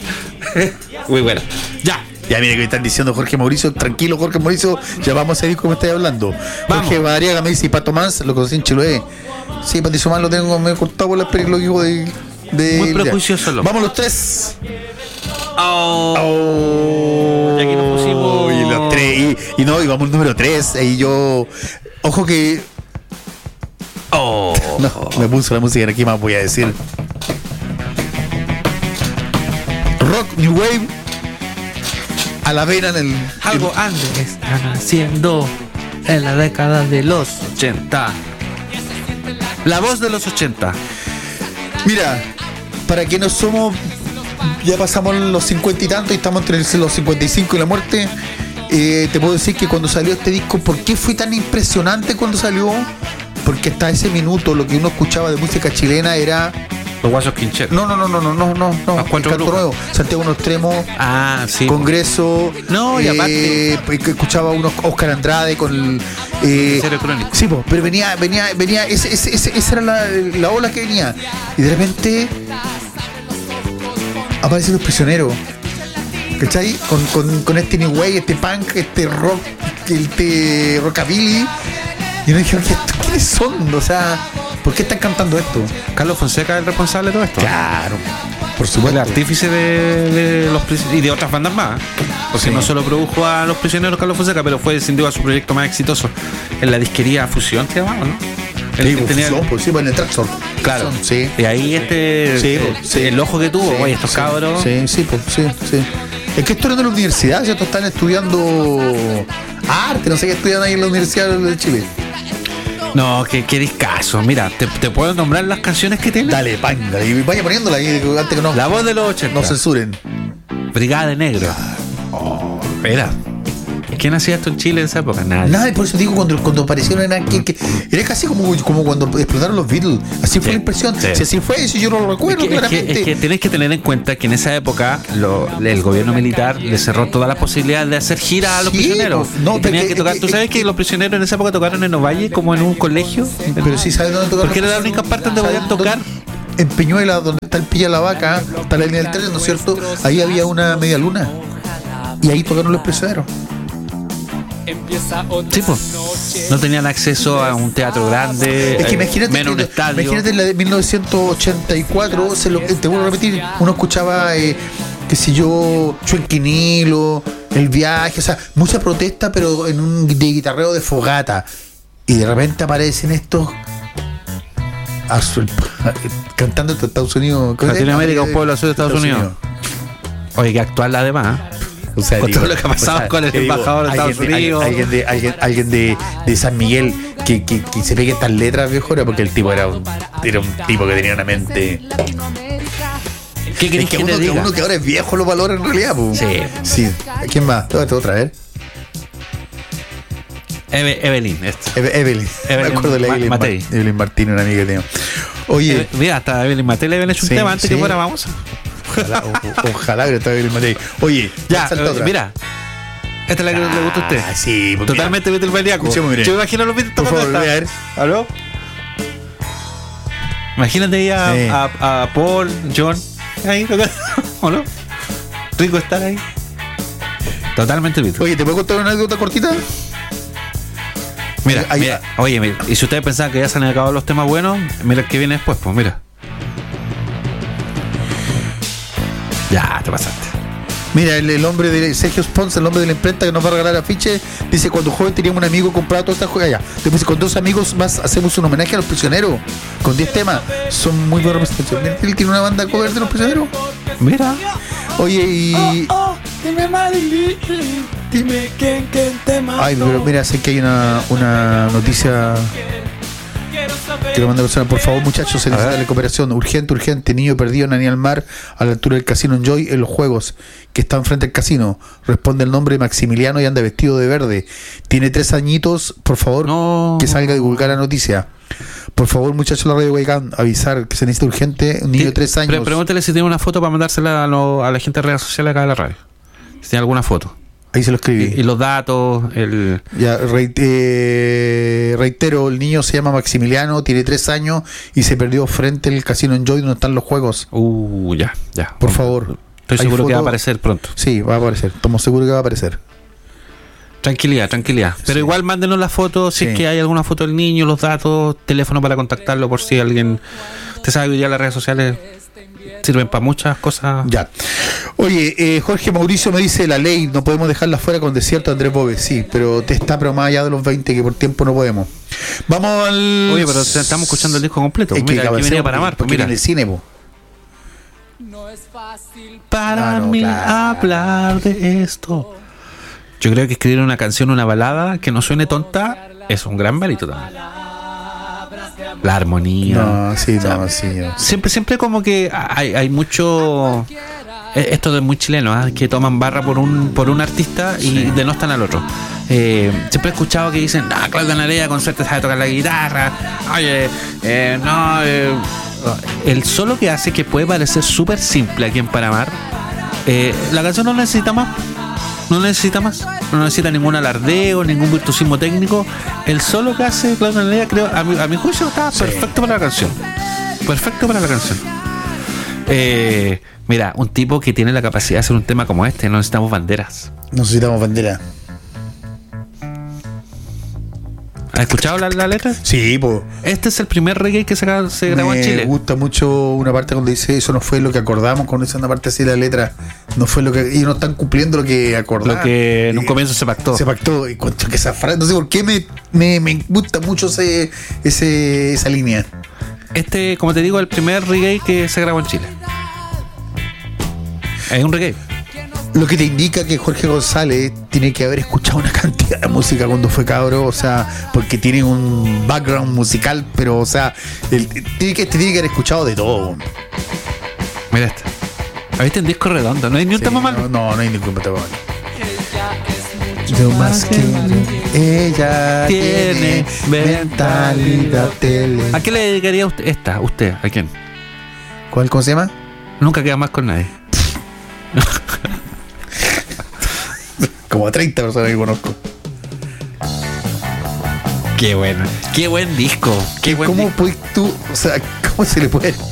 Muy bueno. Ya mire que me están diciendo Jorge Mauricio, tranquilo Jorge Mauricio, ya vamos a seguir como estoy hablando. Jorge Madariaga me dice, y Pato Mans, lo conocí en Chiloé. Sí, Patricio Mans lo tengo, me he cortado por la película de muy prejuicioso. Vamos los tres. Y aquí nos pusimos. Y los tres, y vamos el número 3. Y yo. Ojo que. No, me puso la música aquí, más voy a decir. Rock New Wave. A la vena en el. Algo antes están haciendo en la década de los 80. La voz de los 80. Mira, para que no somos, ya pasamos los 50 y tantos y estamos entre los 55 y la muerte. Te puedo decir que cuando salió este disco, ¿por qué fue tan impresionante cuando salió? Porque hasta ese minuto lo que uno escuchaba de música chilena era Los Guasos Quincheros. No. Canto Nuevo, Santiago No Extremo, sí. Congreso. No, y aparte escuchaba unos Oscar Andrade con Serio Crónico. Sí, pero venía esa era la ola que venía. Y de repente aparecen Los Prisioneros. ¿Cachai? Con este new wave, este punk, este rock, este rockabilly. Y uno dije, ¿quiénes son? O sea, ¿por qué están cantando esto? Carlos Fonseca es el responsable de todo esto. Claro. Por supuesto. El artífice de los prisioneros y de otras bandas más. Porque no solo produjo a Los Prisioneros Carlos Fonseca, pero fue sin duda su proyecto más exitoso en la disquería Fusión, que llamaba, ¿no? En el Traxor. Claro. Sí. Y ahí el ojo que tuvo, oye, estos cabros. Sí. Es que esto era de la universidad, ¿cierto? Están estudiando arte, no sé qué estudian ahí en la Universidad de Chile. No, que discazo. Mira, te puedo nombrar las canciones que tiene. Dale, panga, y vaya poniéndola ahí antes que no. La voz de los 80. No censuren. Brigada de Negro. Espera. ¿Quién hacía esto en Chile en esa época? Nadie. Por eso digo, cuando aparecieron era casi como cuando explotaron los Beatles. Así fue la impresión. Sí. Si así fue, eso yo no lo recuerdo claramente. Es que tenés que tener en cuenta que en esa época el gobierno militar le cerró toda la posibilidad de hacer gira a los prisioneros. Tenían que tocar. ¿Tú sabes que los prisioneros en esa época tocaron en Ovalle como en un colegio? Pero sí, ¿sabes dónde tocaron? Porque era la única parte donde podían tocar. En Peñuela, donde está el Pilla la Vaca, está la línea del tren, ¿no es cierto? Ahí había una media luna. Y ahí tocaron los prisioneros. Sí, pues. No tenían acceso a un teatro grande, es que imagínate, menos un estadio. Imagínate en la de 1984, te vuelvo a repetir, uno escuchaba, qué sé yo, Chuenquinilo, El Viaje, o sea, mucha protesta, pero en un de guitarreo de fogata. Y de repente aparecen estos cantando en Estados Unidos. Latinoamérica, un pueblo azul de Estados Unidos. Oye, que actual además. O sea, con todo lo que ha pasado con el embajador de Estados Unidos. Alguien de San Miguel que se pegue estas letras, viejo, era porque el tipo era un tipo que tenía una mente. ¿Qué querés que te diga? Uno que ahora es viejo lo valora en realidad, pues. Sí. ¿Quién más? Otra vez. Evelyn. Evelyn. Me acuerdo de la Evelyn Martínez, una amiga que tengo. Oye. Mira, hasta Evelyn Matei le habían hecho un tema antes que fuera, vamos. Ojalá que estaba Evelyn Matei. Oye, ya, mira. Esta es la que le gusta a usted. Sí, totalmente Beatlesmaniaco. Yo me imagino los Beatles tocando esta. A ver. ¿Aló? Imagínate ahí a Paul, John, ahí tocando. ¿O no? Rico estar ahí. Totalmente Beatles. Oye, ¿te puedo contar una anécdota cortita? Mira, oye, y si ustedes pensaban que ya se han acabado los temas buenos, mira el que viene después, pues mira. Ya, te pasaste. Mira, el hombre de Sergio Spons, el hombre de la imprenta que nos va a regalar afiche, dice: cuando joven teníamos un amigo comprado todas estas juegas. Después dice: con 2 amigos más hacemos un homenaje a los prisioneros con 10 temas. Son muy buenas representaciones. Mira, él tiene una banda cover de los prisioneros. Mira. Oye, y... dime Marilyn, dime quién te mató. Ay, pero mira, sé que hay una noticia que lo manda persona. Por favor, muchachos, se necesita la cooperación urgente. Niño perdido en Aníbal Mar a la altura del casino Enjoy en los juegos que están frente al casino. Responde el nombre de Maximiliano y anda vestido de verde. Tiene 3 añitos. Por favor, que salga a divulgar la noticia. Por favor, muchachos de la Radio Guaycán, avisar que se necesita urgente un niño de 3 años. Pregúntale si tiene una foto para mandársela a la gente de redes sociales acá de la radio. Si tiene alguna foto. Ahí se lo escribí. Y los datos, Ya, reitero, el niño se llama Maximiliano, tiene 3 años y se perdió frente al casino Enjoy donde están los juegos. Ya. Por favor. Estoy seguro que va a aparecer pronto. Sí, va a aparecer. Estamos seguros que va a aparecer. Tranquilidad. Pero igual mándenos la foto si es que hay alguna foto del niño, los datos, teléfono para contactarlo por si alguien... Usted sabe que hoy día las redes sociales sirven para muchas cosas. Ya. Oye, Jorge Mauricio me dice: la ley, no podemos dejarla fuera con Desierto de Andrés Bogue. Sí, pero te está pero más allá de los 20 que por tiempo no podemos. Vamos al... Oye, pero estamos escuchando el disco completo. Mira, aquí venía para Mar. Mira, en el cine, No es fácil para mí hablar de esto. Yo creo que escribir una canción, una balada que no suene tonta, es un gran mérito también. La armonía. Siempre como que hay mucho... Esto es muy chileno, que toman barra por un artista y denostan al otro. Siempre he escuchado que dicen: Claudio Narea con suerte sabe tocar la guitarra. Oye, el solo que hace, que puede parecer súper simple aquí en Panamá, la canción no necesita más. No necesita ningún alardeo, ningún virtuosismo técnico. El solo que hace Claudio Narea, creo, a mi juicio, está perfecto para la canción. Mira, un tipo que tiene la capacidad de hacer un tema como este, no necesitamos banderas. Necesitamos bandera. ¿Has escuchado la letra? Sí, pues. Este es el primer reggae que se grabó en Chile. Me gusta mucho una parte cuando dice eso no fue lo que acordamos, con esa una parte así de la letra. No fue lo que. Ellos no están cumpliendo lo que acordaron. Lo que en un comienzo se pactó. Se pactó. Y cuento que esa frase, no sé por qué me gusta mucho esa línea. Este, como te digo, el primer reggae que se grabó en Chile. Es un reggae. Lo que te indica que Jorge González tiene que haber escuchado una cantidad de música cuando fue cabro, o sea, porque tiene un background musical, pero, o sea, tiene que haber escuchado de todo. Mira este. ¿Viste un disco redondo? ¿No hay ni un tema malo? No hay ningún tema malo. Yo más que ella tiene mentalidad tele. ¿A qué le dedicaría usted? ¿A quién? ¿Cómo se llama? Nunca queda más con nadie. Como a 30 personas que conozco. Qué bueno. Qué buen disco. ¿Cómo puedes tú? O sea, ¿cómo se le puede